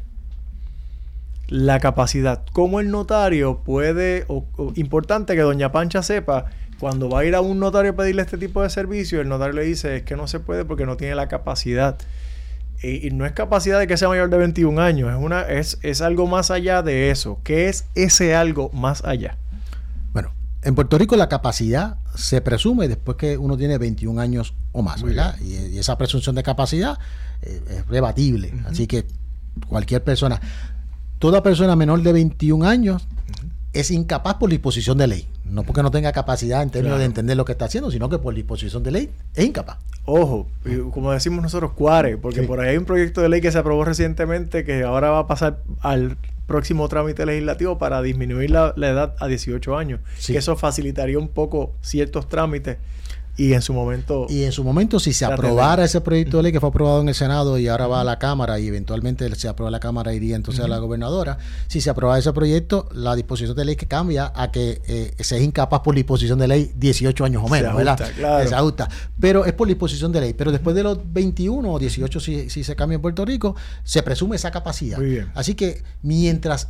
La capacidad, cómo el notario puede, o, o, importante que doña Pancha sepa, cuando va a ir a un notario a pedirle este tipo de servicio, el notario le dice es que no se puede porque no tiene la capacidad. Y, y no es capacidad de que sea mayor de veintiún años, es, una, es, es algo más allá de eso. ¿Qué es ese algo más allá? Bueno, en Puerto Rico la capacidad se presume después que uno tiene veintiún años o más, Muy ¿verdad? Y, y esa presunción de capacidad eh, es rebatible. Uh-huh. Así que cualquier persona, toda persona menor de veintiún años uh-huh. es incapaz por disposición de ley. No porque no tenga capacidad en términos claro. de entender lo que está haciendo, sino que por disposición de ley es incapaz. Ojo, como decimos nosotros, cuare, porque sí. por ahí hay un proyecto de ley que se aprobó recientemente que ahora va a pasar al próximo trámite legislativo para disminuir la, la edad a dieciocho años. Sí. Que eso facilitaría un poco ciertos trámites. Y en su momento... Y en su momento, si se aprobara ese proyecto de ley que fue aprobado en el Senado y ahora va a la Cámara y eventualmente se aprueba la Cámara, iría entonces uh-huh. a la gobernadora, si se aprobara ese proyecto, la disposición de ley que cambia a que eh, se es incapaz por disposición de ley dieciocho años o menos, se ajusta, ¿verdad? Claro. Se ajusta. Pero es por disposición de ley. Pero después de los veintiuno o dieciocho, si, si se cambia en Puerto Rico, se presume esa capacidad. Muy bien. Así que mientras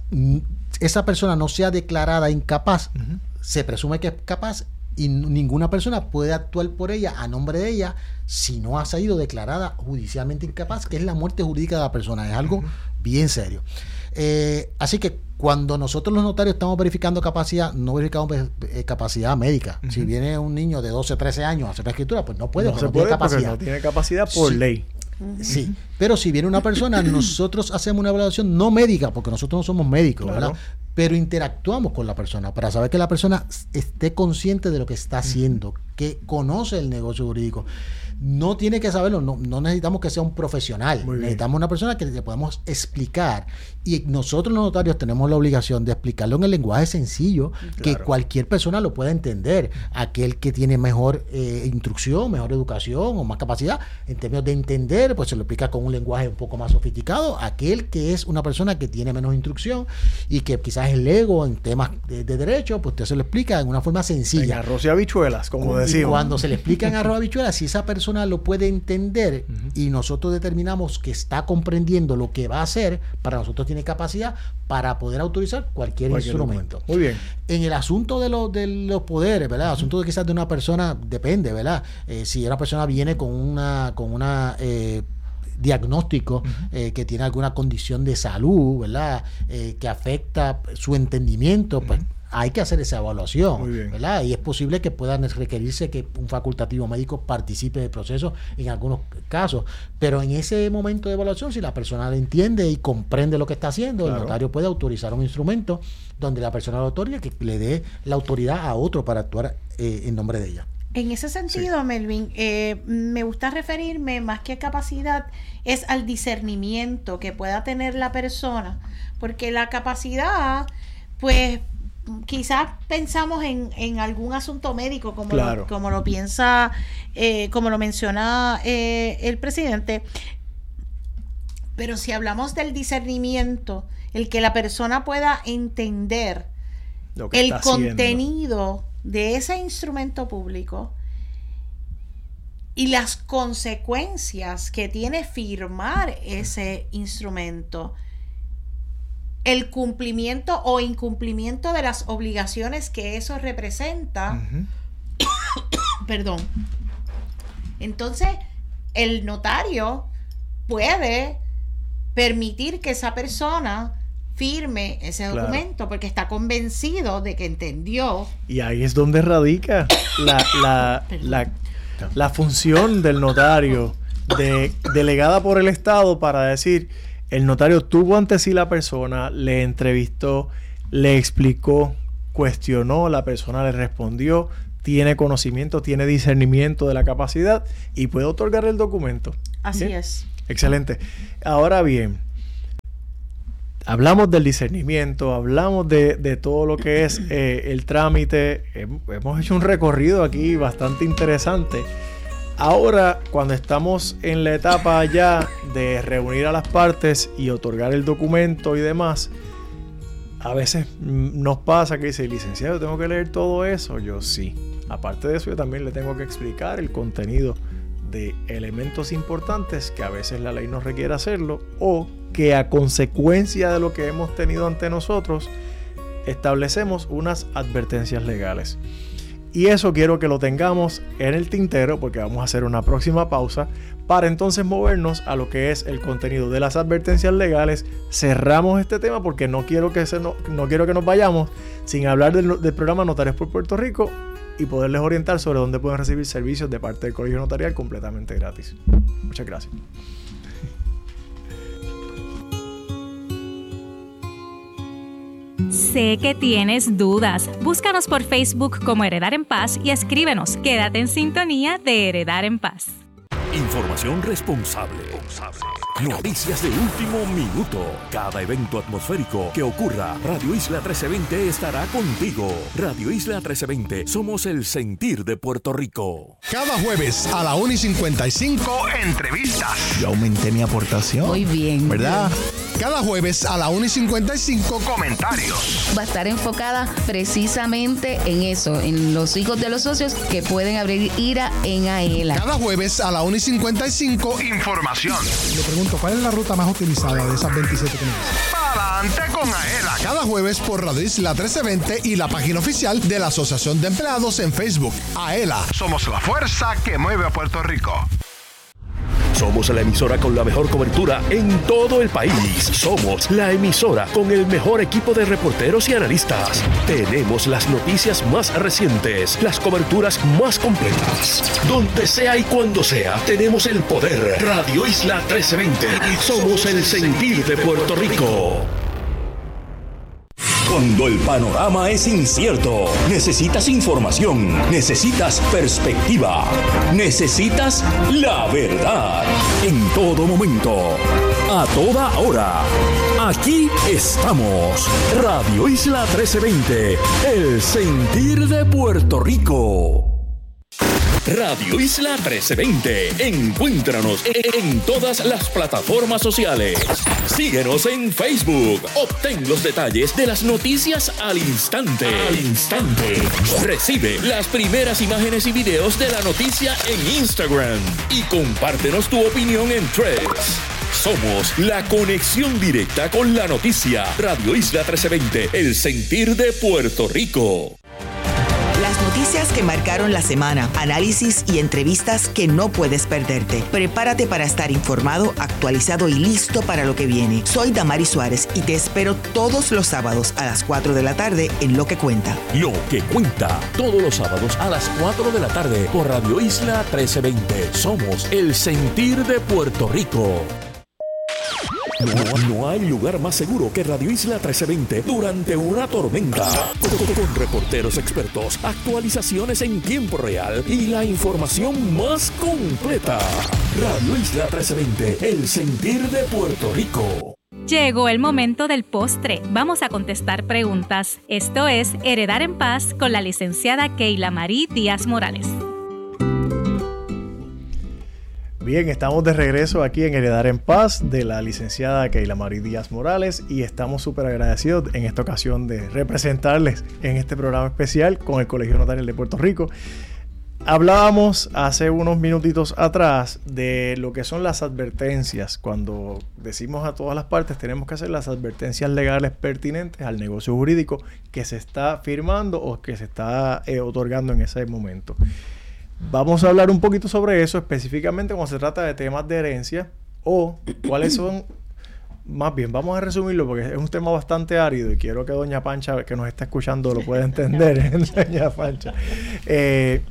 esa persona no sea declarada incapaz, uh-huh. se presume que es capaz y ninguna persona puede actuar por ella a nombre de ella si no ha sido declarada judicialmente incapaz, que es la muerte jurídica de la persona. Es algo uh-huh. bien serio. Eh, así que cuando nosotros los notarios estamos verificando capacidad, no verificamos eh, capacidad médica. Uh-huh. Si viene un niño de doce, trece años a hacer la escritura, pues no puede, no, se no puede tiene capacidad. no tiene capacidad por sí. ley. Sí, uh-huh. pero si viene una persona, nosotros hacemos una evaluación no médica, porque nosotros no somos médicos, claro. ¿verdad? Pero interactuamos con la persona para saber que la persona esté consciente de lo que está haciendo, uh-huh. que conoce el negocio jurídico. No tiene que saberlo, no, no necesitamos que sea un profesional, necesitamos una persona que le podamos explicar, y nosotros los notarios tenemos la obligación de explicarlo en el lenguaje sencillo, claro. que cualquier persona lo pueda entender. Aquel que tiene mejor eh, instrucción, mejor educación o más capacidad en términos de entender, pues se lo explica con un lenguaje un poco más sofisticado. Aquel que es una persona que tiene menos instrucción y que quizás es lego en temas de, de derecho, pues usted se lo explica en una forma sencilla. En arroz y habichuelas, como y decimos. Cuando se le explica en arroz y habichuelas, si esa persona lo puede entender uh-huh. y nosotros determinamos que está comprendiendo lo que va a hacer, para nosotros tiene capacidad para poder autorizar cualquier, cualquier instrumento. Documento. Muy bien. En el asunto de, lo, de los poderes, ¿verdad? El asunto de quizás de una persona, depende, ¿verdad? Eh, si una persona viene con una con una eh, diagnóstico uh-huh. eh, que tiene alguna condición de salud, ¿verdad? Eh, que afecta su entendimiento, uh-huh. pues hay que hacer esa evaluación, ¿verdad? Y es posible que puedan requerirse que un facultativo médico participe del proceso en algunos casos, pero en ese momento de evaluación, si la persona lo entiende y comprende lo que está haciendo, claro. el notario puede autorizar un instrumento donde la persona lo otorgue, que le dé la autoridad a otro para actuar eh, en nombre de ella. En ese sentido, sí. Melvin, eh, me gusta referirme más que a capacidad, es al discernimiento que pueda tener la persona, porque la capacidad, pues, quizás pensamos en, en algún asunto médico, como, claro. lo, como lo piensa, eh, como lo menciona eh, el presidente. Pero si hablamos del discernimiento, el que la persona pueda entender el contenido haciendo. de ese instrumento público y las consecuencias que tiene firmar ese instrumento, el cumplimiento o incumplimiento de las obligaciones que eso representa, uh-huh. perdón, entonces el notario puede permitir que esa persona firme ese documento, claro. porque está convencido de que entendió. Y ahí es donde radica la, la, la, la función del notario, de, delegada por el Estado, para decir, el notario tuvo ante sí la persona, le entrevistó, le explicó, cuestionó, la persona le respondió, tiene conocimiento, tiene discernimiento de la capacidad y puede otorgar el documento. Así ¿Sí? es. Excelente. Ahora bien, hablamos del discernimiento, hablamos de, de todo lo que es eh, el trámite. Hemos hecho un recorrido aquí bastante interesante. Ahora, cuando estamos en la etapa ya de reunir a las partes y otorgar el documento y demás, a veces nos pasa que dice, licenciado, ¿tengo que leer todo eso? Yo sí. Aparte de eso, yo también le tengo que explicar el contenido de elementos importantes que a veces la ley nos requiere hacerlo, o que a consecuencia de lo que hemos tenido ante nosotros establecemos unas advertencias legales. Y eso quiero que lo tengamos en el tintero, porque vamos a hacer una próxima pausa para entonces movernos a lo que es el contenido de las advertencias legales. Cerramos este tema porque no quiero que, se no, no quiero que nos vayamos sin hablar del, del programa Notarios por Puerto Rico y poderles orientar sobre dónde pueden recibir servicios de parte del Colegio Notarial completamente gratis. Muchas gracias. Sé que tienes dudas. Búscanos por Facebook como Heredar en Paz y escríbenos. Quédate en sintonía de Heredar en Paz. Información responsable. Noticias de último minuto. Cada evento atmosférico que ocurra, Radio Isla trece veinte estará contigo. Radio Isla trece veinte, somos el sentir de Puerto Rico. Cada jueves a la una y cincuenta y cinco, entrevistas. Yo aumenté mi aportación. Muy bien. ¿Verdad? Cada jueves a la una y cincuenta y cinco, comentarios. Va a estar enfocada precisamente en eso, en los hijos de los socios que pueden abrir IRA en AELA. Cada jueves a la una y cincuenta y cinco, información. Le pregunto, ¿cuál es la ruta más utilizada de esas veintisiete que me dicen? Para adelante con AELA. Cada jueves por Radio Isla trece veinte y la página oficial de la Asociación de Empleados en Facebook. AELA, somos la fuerza que mueve a Puerto Rico. Somos la emisora con la mejor cobertura en todo el país. Somos la emisora con el mejor equipo de reporteros y analistas. Tenemos las noticias más recientes, las coberturas más completas. Donde sea y cuando sea, tenemos el poder. Radio Isla trece veinte. Somos el sentir de Puerto Rico. Cuando el panorama es incierto, necesitas información, necesitas perspectiva, necesitas la verdad. En todo momento, a toda hora, aquí estamos. Radio Isla trece veinte, el sentir de Puerto Rico. Radio Isla trece veinte. Encuéntranos en todas las plataformas sociales. Síguenos en Facebook. Obtén los detalles de las noticias al instante. Al instante. Recibe las primeras imágenes y videos de la noticia en Instagram. Y compártenos tu opinión en Threads. Somos la conexión directa con la noticia. Radio Isla trece veinte, el sentir de Puerto Rico. Las noticias que marcaron la semana, análisis y entrevistas que no puedes perderte. Prepárate para estar informado, actualizado y listo para lo que viene. Soy Damari Suárez y te espero todos los sábados a las cuatro de la tarde en Lo que Cuenta. Lo que Cuenta, todos los sábados a las cuatro de la tarde por Radio Isla trece veinte. Somos el sentir de Puerto Rico. No, no hay lugar más seguro que Radio Isla trece veinte durante una tormenta. Con, con reporteros expertos, actualizaciones en tiempo real y la información más completa. Radio Isla trece veinte, el sentir de Puerto Rico. Llegó el momento del postre. Vamos a contestar preguntas. Esto es Heredar en Paz con la licenciada Keila Marie Díaz Morales. Bien, estamos de regreso aquí en Heredar en Paz de la licenciada Keila Marie Díaz Morales y estamos súper agradecidos en esta ocasión de representarles en este programa especial con el Colegio Notarial de Puerto Rico. Hablábamos hace unos minutitos atrás de lo que son las advertencias. Cuando decimos a todas las partes tenemos que hacer las advertencias legales pertinentes al negocio jurídico que se está firmando o que se está eh, otorgando en ese momento. Vamos a hablar un poquito sobre eso, específicamente cuando se trata de temas de herencia o cuáles son, más bien, vamos a resumirlo porque es un tema bastante árido y quiero que doña Pancha, que nos está escuchando, lo pueda entender. Doña Pancha. Eh,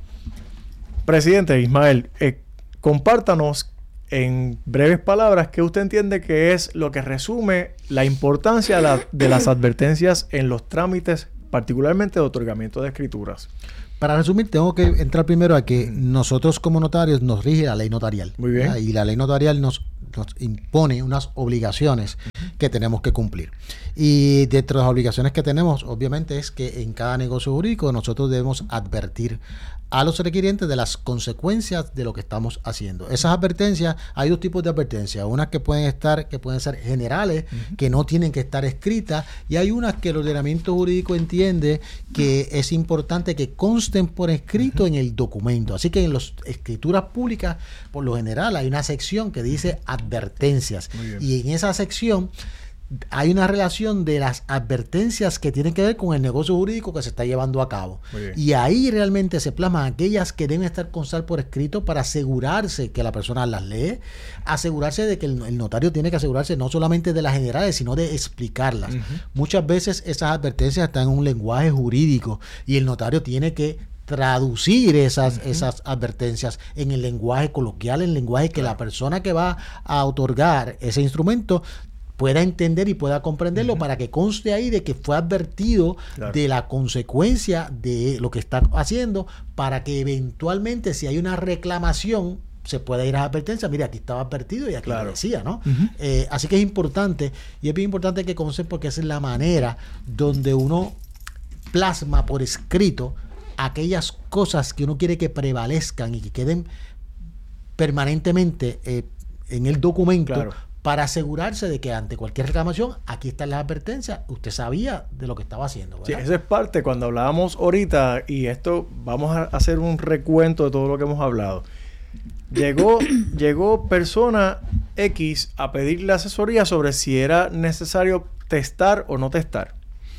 Presidente Ismael, eh, compártanos en breves palabras qué usted entiende que es lo que resume la importancia de, la, de las advertencias en los trámites, particularmente de otorgamiento de escrituras. Para resumir, tengo que entrar primero a que nosotros como notarios nos rige la ley notarial. Muy bien. ¿verdad? Y la ley notarial nos, nos impone unas obligaciones que tenemos que cumplir. Y dentro de las obligaciones que tenemos, obviamente, es que en cada negocio jurídico nosotros debemos advertir a los requirientes de las consecuencias de lo que estamos haciendo. Esas advertencias, hay dos tipos de advertencias, unas que pueden estar, que pueden ser generales, uh-huh. que no tienen que estar escritas, y hay unas que el ordenamiento jurídico entiende que es importante que consten por escrito uh-huh. en el documento. Así que en las escrituras públicas, por lo general, hay una sección que dice advertencias. Y en esa sección hay una relación de las advertencias que tienen que ver con el negocio jurídico que se está llevando a cabo. Y ahí realmente se plasman aquellas que deben estar constar por escrito para asegurarse que la persona las lee, asegurarse de que el, el notario tiene que asegurarse no solamente de las generales, sino de explicarlas. Uh-huh. Muchas veces esas advertencias están en un lenguaje jurídico y el notario tiene que traducir esas, uh-huh. esas advertencias en el lenguaje coloquial, en el lenguaje que claro. la persona que va a otorgar ese instrumento pueda entender y pueda comprenderlo uh-huh. para que conste ahí de que fue advertido claro. de la consecuencia de lo que está haciendo, para que eventualmente si hay una reclamación se pueda ir a la advertencia. Mira, aquí estaba advertido y aquí claro. lo decía, ¿no? Uh-huh. Eh, así que es importante, y es bien importante que conozcan, porque esa es la manera donde uno plasma por escrito aquellas cosas que uno quiere que prevalezcan y que queden permanentemente eh, en el documento claro. para asegurarse de que ante cualquier reclamación, aquí están las advertencias, usted sabía de lo que estaba haciendo, ¿verdad? Sí, esa es parte, cuando hablábamos ahorita, y esto, vamos a hacer un recuento de todo lo que hemos hablado. Llegó, llegó persona X a pedirle asesoría sobre si era necesario testar o no testar.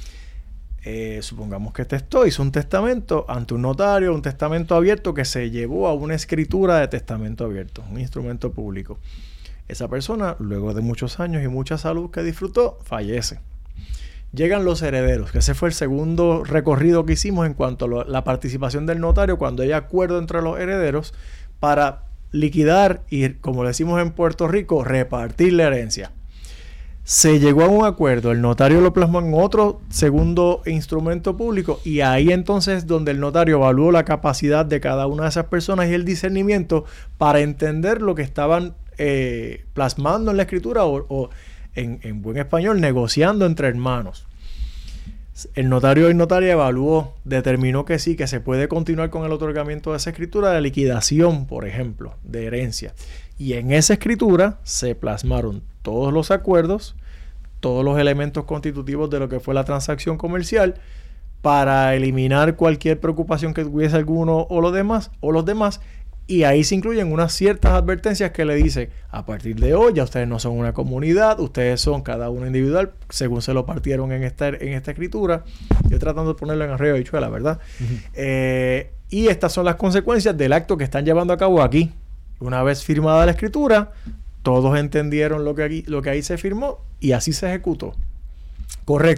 Eh, supongamos que testó, hizo un testamento ante un notario, un testamento abierto que se llevó a una escritura de testamento abierto, un instrumento público. Esa persona, luego de muchos años y mucha salud que disfrutó, fallece. Llegan los herederos, que ese fue el segundo recorrido que hicimos en cuanto a lo, la participación del notario cuando hay acuerdo entre los herederos para liquidar y, como decimos en Puerto Rico, repartir la herencia. Se llegó a un acuerdo, el notario lo plasmó en otro segundo instrumento público y ahí entonces donde el notario evaluó la capacidad de cada una de esas personas y el discernimiento para entender lo que estaban eh, plasmando en la escritura o, o en, en buen español, negociando entre hermanos. El notario y notaria evaluó, determinó que sí, que se puede continuar con el otorgamiento de esa escritura de liquidación, por ejemplo, de herencia. Y en esa escritura se plasmaron todos los acuerdos, todos los elementos constitutivos de lo que fue la transacción comercial para eliminar cualquier preocupación que tuviese alguno o los demás, o los demás. Y ahí se incluyen unas ciertas advertencias que le dicen, a partir de hoy ya ustedes no son una comunidad, ustedes son cada uno individual, según se lo partieron en esta, en esta escritura. Yo tratando de ponerlo en arreo de habichuela, ¿verdad? Uh-huh. Eh, y estas son las consecuencias del acto que están llevando a cabo aquí. Una vez firmada la escritura, todos entendieron lo que, aquí, lo que ahí se firmó y así se ejecutó. Correcto.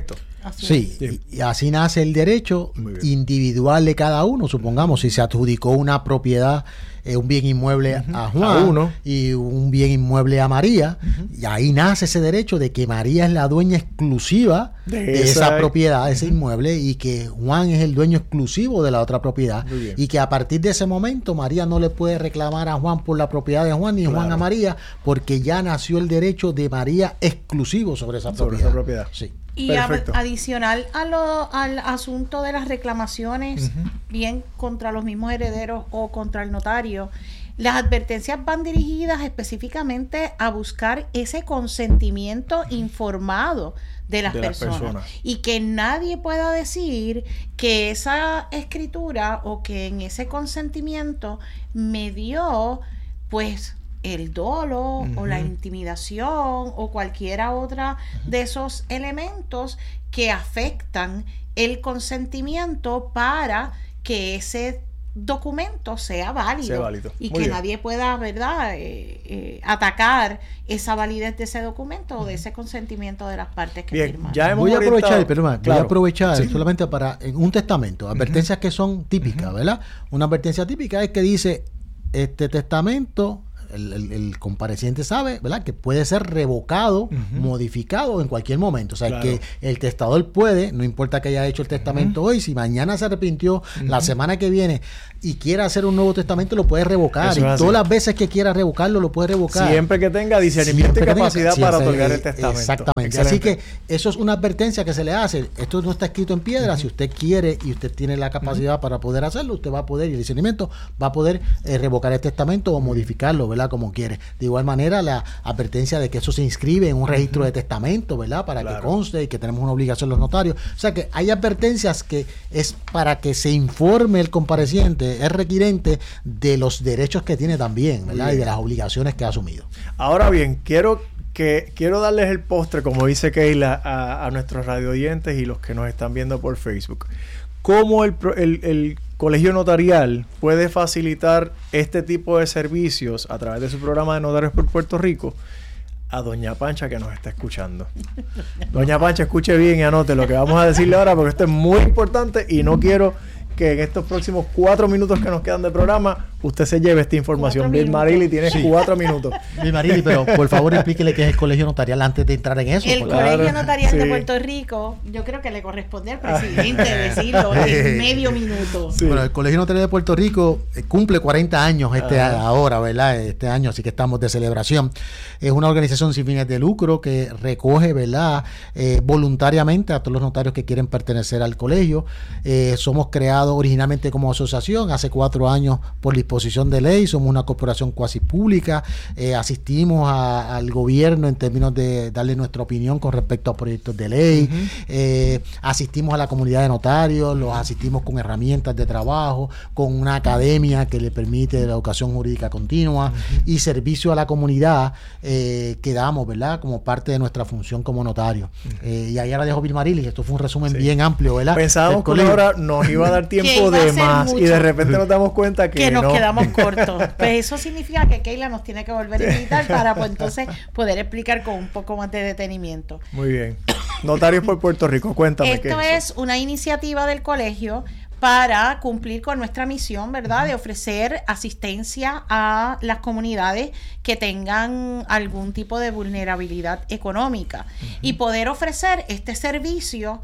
Así Sí, Sí. y, y así nace el derecho Muy bien. individual de cada uno. Supongamos, si se adjudicó una propiedad, eh, un bien inmueble a Juan A uno. y un bien inmueble a María, y ahí nace ese derecho de que María es la dueña exclusiva De de, esa, esa- propiedad, de ese inmueble, y que Juan es el dueño exclusivo de la otra propiedad, Muy bien. y que a partir de ese momento María no le puede reclamar a Juan por la propiedad de Juan, ni Claro. Juan a María, porque ya nació el derecho de María exclusivo sobre esa Sobre propiedad. esa propiedad. Sí. Y a- Perfecto. adicional a lo, al asunto de las reclamaciones, bien contra los mismos herederos o contra el notario, las advertencias van dirigidas específicamente a buscar ese consentimiento informado de las, De las personas. personas. Y que nadie pueda decir que esa escritura o que en ese consentimiento me dio pues el dolo o la intimidación o cualquiera otra de esos elementos que afectan el consentimiento para que ese documento sea válido, Sea válido. y Muy que bien. nadie pueda, ¿verdad?, eh, eh, atacar esa validez de ese documento o de ese consentimiento de las partes que Bien, firman. ya hemos Voy a orientado- aprovechar, perdón, voy Claro. a aprovechar Sí. solamente para en un testamento, advertencias que son típicas, ¿verdad? Una advertencia típica es que dice este testamento, el, el- el compareciente sabe, ¿verdad?, que puede ser revocado, modificado en cualquier momento. O sea, Claro. que el testador puede, no importa que haya hecho el testamento hoy, si mañana se arrepintió, la semana que viene y quiere hacer un nuevo testamento, lo puede revocar. Eso Y es así. todas las veces que quiera revocarlo, lo puede revocar. Siempre que tenga discernimiento Siempre y que tenga- capacidad sí, para ese- otorgar el testamento. Exactamente. Excelente. Así que eso es una advertencia que se le hace. Esto no está escrito en piedra. Si usted quiere y usted tiene la capacidad para poder hacerlo, usted va a poder, y el discernimiento va a poder eh, revocar el testamento o modificarlo, ¿verdad?, como quiere. De igual manera, la advertencia de que eso se inscribe en un registro de testamento, ¿verdad?, para Claro. que conste y que tenemos una obligación los notarios. O sea que hay advertencias que es para que se informe el compareciente, es requirente de los derechos que tiene también, ¿verdad?, y de las obligaciones que ha asumido. Ahora bien, quiero que quiero darles el postre, como dice Keila, a, a nuestros radio oyentes y los que nos están viendo por Facebook. ¿Cómo el, pro- el, el colegio notarial puede facilitar este tipo de servicios a través de su programa de Notarios por Puerto Rico a Doña Pancha, que nos está escuchando? Doña Pancha, escuche bien y anote lo que vamos a decirle ahora, porque esto es muy importante y no quiero que en estos próximos cuatro minutos que nos quedan de programa usted se lleve esta información. Cuatro Bill minutos. Marili, tienes Sí. cuatro minutos. Mi Marili, pero por favor explíquele qué es el colegio notarial antes de entrar en eso. El porque- Claro, Colegio Notarial sí. de Puerto Rico, yo creo que le corresponde al presidente decirlo en medio minuto. Sí. Bueno, el Colegio Notarial de Puerto Rico eh, cumple cuarenta años este Ajá. ahora, ¿verdad? Este año, así que estamos de celebración. Es una organización sin fines de lucro que recoge, ¿verdad?, Eh, voluntariamente a todos los notarios que quieren pertenecer al colegio. Eh, somos creados originalmente como asociación hace cuatro años por disposición de ley. Somos una corporación cuasi pública. Eh, asistimos a- al gobierno en términos de darle nuestra opinión con respecto a proyectos de ley. Eh, asistimos a la comunidad de notarios, los asistimos con herramientas de trabajo, con una academia que le permite la educación jurídica continua y servicio a la comunidad eh, que damos, ¿verdad?, como parte de nuestra función como notario. Eh, y ahí ahora dejo Bill Marili, esto fue un resumen Sí. bien amplio, ¿verdad? Pensábamos del que una colegio. hora nos iba a dar Que tiempo iba a de ser más y mucho. de repente nos damos cuenta que, que nos no. quedamos cortos. Pues eso significa que Keila nos tiene que volver a invitar para pues entonces poder explicar con un poco más de detenimiento. Muy bien. Notarios por Puerto Rico, cuéntame. ¿qué Esto es eso? es una iniciativa del colegio para cumplir con nuestra misión, ¿verdad?, de ofrecer asistencia a las comunidades que tengan algún tipo de vulnerabilidad económica y poder ofrecer este servicio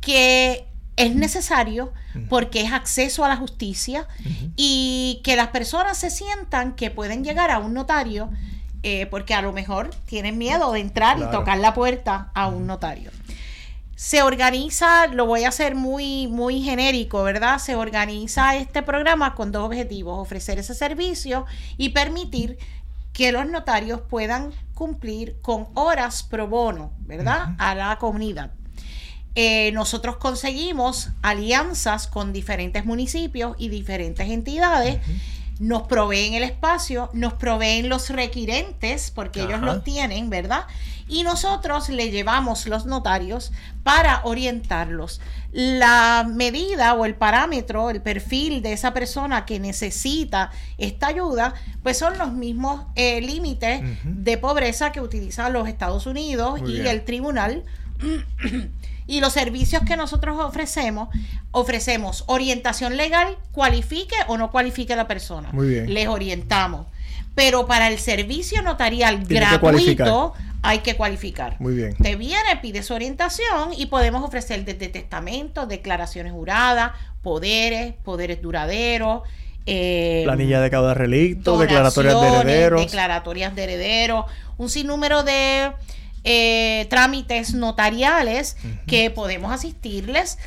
que es necesario porque es acceso a la justicia y que las personas se sientan que pueden llegar a un notario eh, porque a lo mejor tienen miedo de entrar Claro. y tocar la puerta a un notario. Se organiza, lo voy a hacer muy, muy genérico, ¿verdad? Se organiza este programa con dos objetivos: ofrecer ese servicio y permitir que los notarios puedan cumplir con horas pro bono, ¿verdad?, a la comunidad. Eh, nosotros conseguimos alianzas con diferentes municipios y diferentes entidades. Nos proveen el espacio, nos proveen los requirentes, porque ellos Ajá. los tienen, ¿verdad? Y nosotros le llevamos los notarios para orientarlos. La medida o el parámetro, el perfil de esa persona que necesita esta ayuda, pues son los mismos eh, límites Ujú. de pobreza que utilizan los Estados Unidos Muy y bien. el tribunal Y los servicios que nosotros ofrecemos, ofrecemos orientación legal, cualifique o no cualifique la persona. Muy bien. Les orientamos. Pero para el servicio notarial Tiene que gratuito hay que cualificar. Muy bien. Te viene, pide su orientación y podemos ofrecer desde testamentos, declaraciones juradas, poderes, poderes duraderos, eh, planilla de causa relicto, declaratorias de herederos. Declaratorias de herederos, un sinnúmero de eh, trámites notariales uh-huh. que podemos asistirles.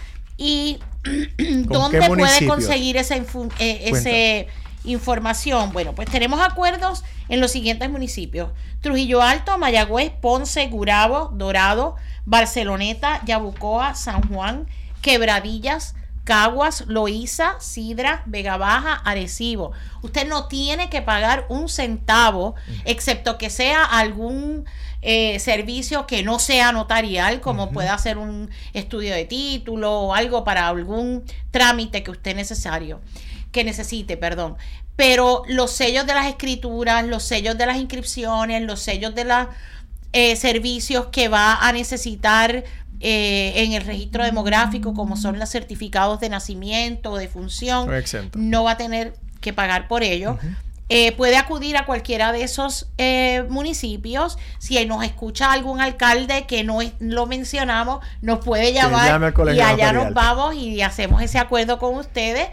Y ¿dónde puede conseguir esa infu- eh, ese información? Bueno, pues tenemos acuerdos en los siguientes municipios: Trujillo Alto, Mayagüez, Ponce, Gurabo, Dorado, Barceloneta, Yabucoa, San Juan, Quebradillas, Caguas, Loíza, Sidra, Vega Baja, Arecibo. Usted no tiene que pagar un centavo, excepto que sea algún eh, servicio que no sea notarial, como uh-huh. pueda ser un estudio de título o algo para algún trámite que usted necesario, que necesite, perdón. Pero los sellos de las escrituras, los sellos de las inscripciones, los sellos de los eh, servicios que va a necesitar Eh, en el registro demográfico, como son los certificados de nacimiento o de función, no va a tener que pagar por ello. Uh-huh. Eh, puede acudir a cualquiera de esos eh, municipios. Si nos escucha algún alcalde que no es, lo mencionamos, nos puede llamar y allá nos vamos y hacemos ese acuerdo con ustedes.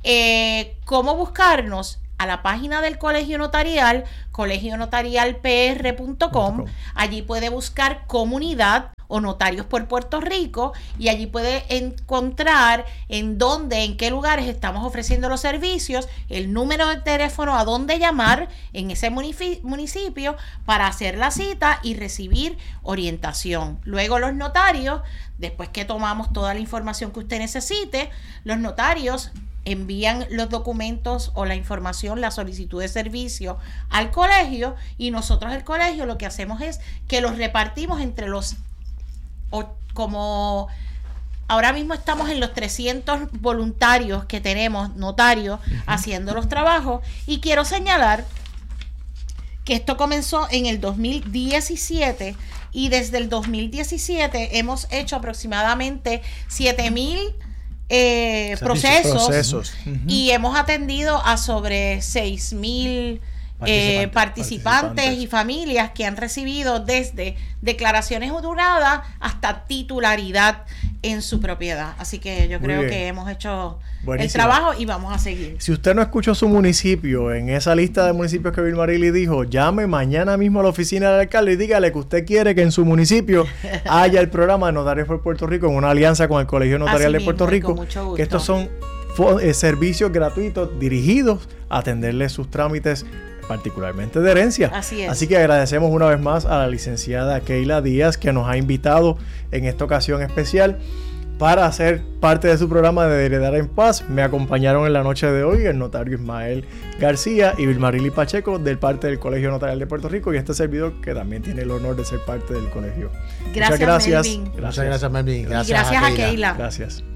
Eh, ¿Cómo buscarnos? A la página del Colegio Notarial, colegio notarial p r punto com. Allí puede buscar comunidad o notarios por Puerto Rico y allí puede encontrar en dónde, en qué lugares estamos ofreciendo los servicios, el número de teléfono a dónde llamar en ese munifi- municipio para hacer la cita y recibir orientación. Luego los notarios, después que tomamos toda la información que usted necesite, los notarios envían los documentos o la información, la solicitud de servicio al colegio, y nosotros el colegio lo que hacemos es que los repartimos entre los, o, como ahora mismo estamos en los trescientos voluntarios que tenemos, notarios, uh-huh. haciendo los trabajos. Y quiero señalar que esto comenzó en el dos mil diecisiete y desde el dos mil diecisiete hemos hecho aproximadamente siete mil Eh, procesos, procesos. Uh-huh. Y hemos atendido a sobre seis mil participantes, eh, participantes, participantes y familias que han recibido desde declaraciones juradas hasta titularidad en su propiedad. Así que yo Muy creo bien. que hemos hecho Buenísimo. el trabajo y vamos a seguir. Si usted no escuchó su municipio en esa lista de municipios que Vilmarili dijo, llame mañana mismo a la oficina del alcalde y dígale que usted quiere que en su municipio haya el programa de Notarios por Puerto Rico en una alianza con el Colegio Notarial Así de Puerto mismo, Rico, que estos son fo- eh, servicios gratuitos dirigidos a atenderle sus trámites, particularmente de herencia. Así es. Así que agradecemos una vez más a la licenciada Keila Díaz, que nos ha invitado en esta ocasión especial para hacer parte de su programa de Heredar en Paz. Me acompañaron en la noche de hoy el notario Ismael García y Vilmarili Pacheco, del parte del Colegio Notarial de Puerto Rico, y este servidor que también tiene el honor de ser parte del colegio. Gracias, Muchas gracias. Melvin. Muchas gracias, Melvin. Gracias, gracias a Keila. Gracias.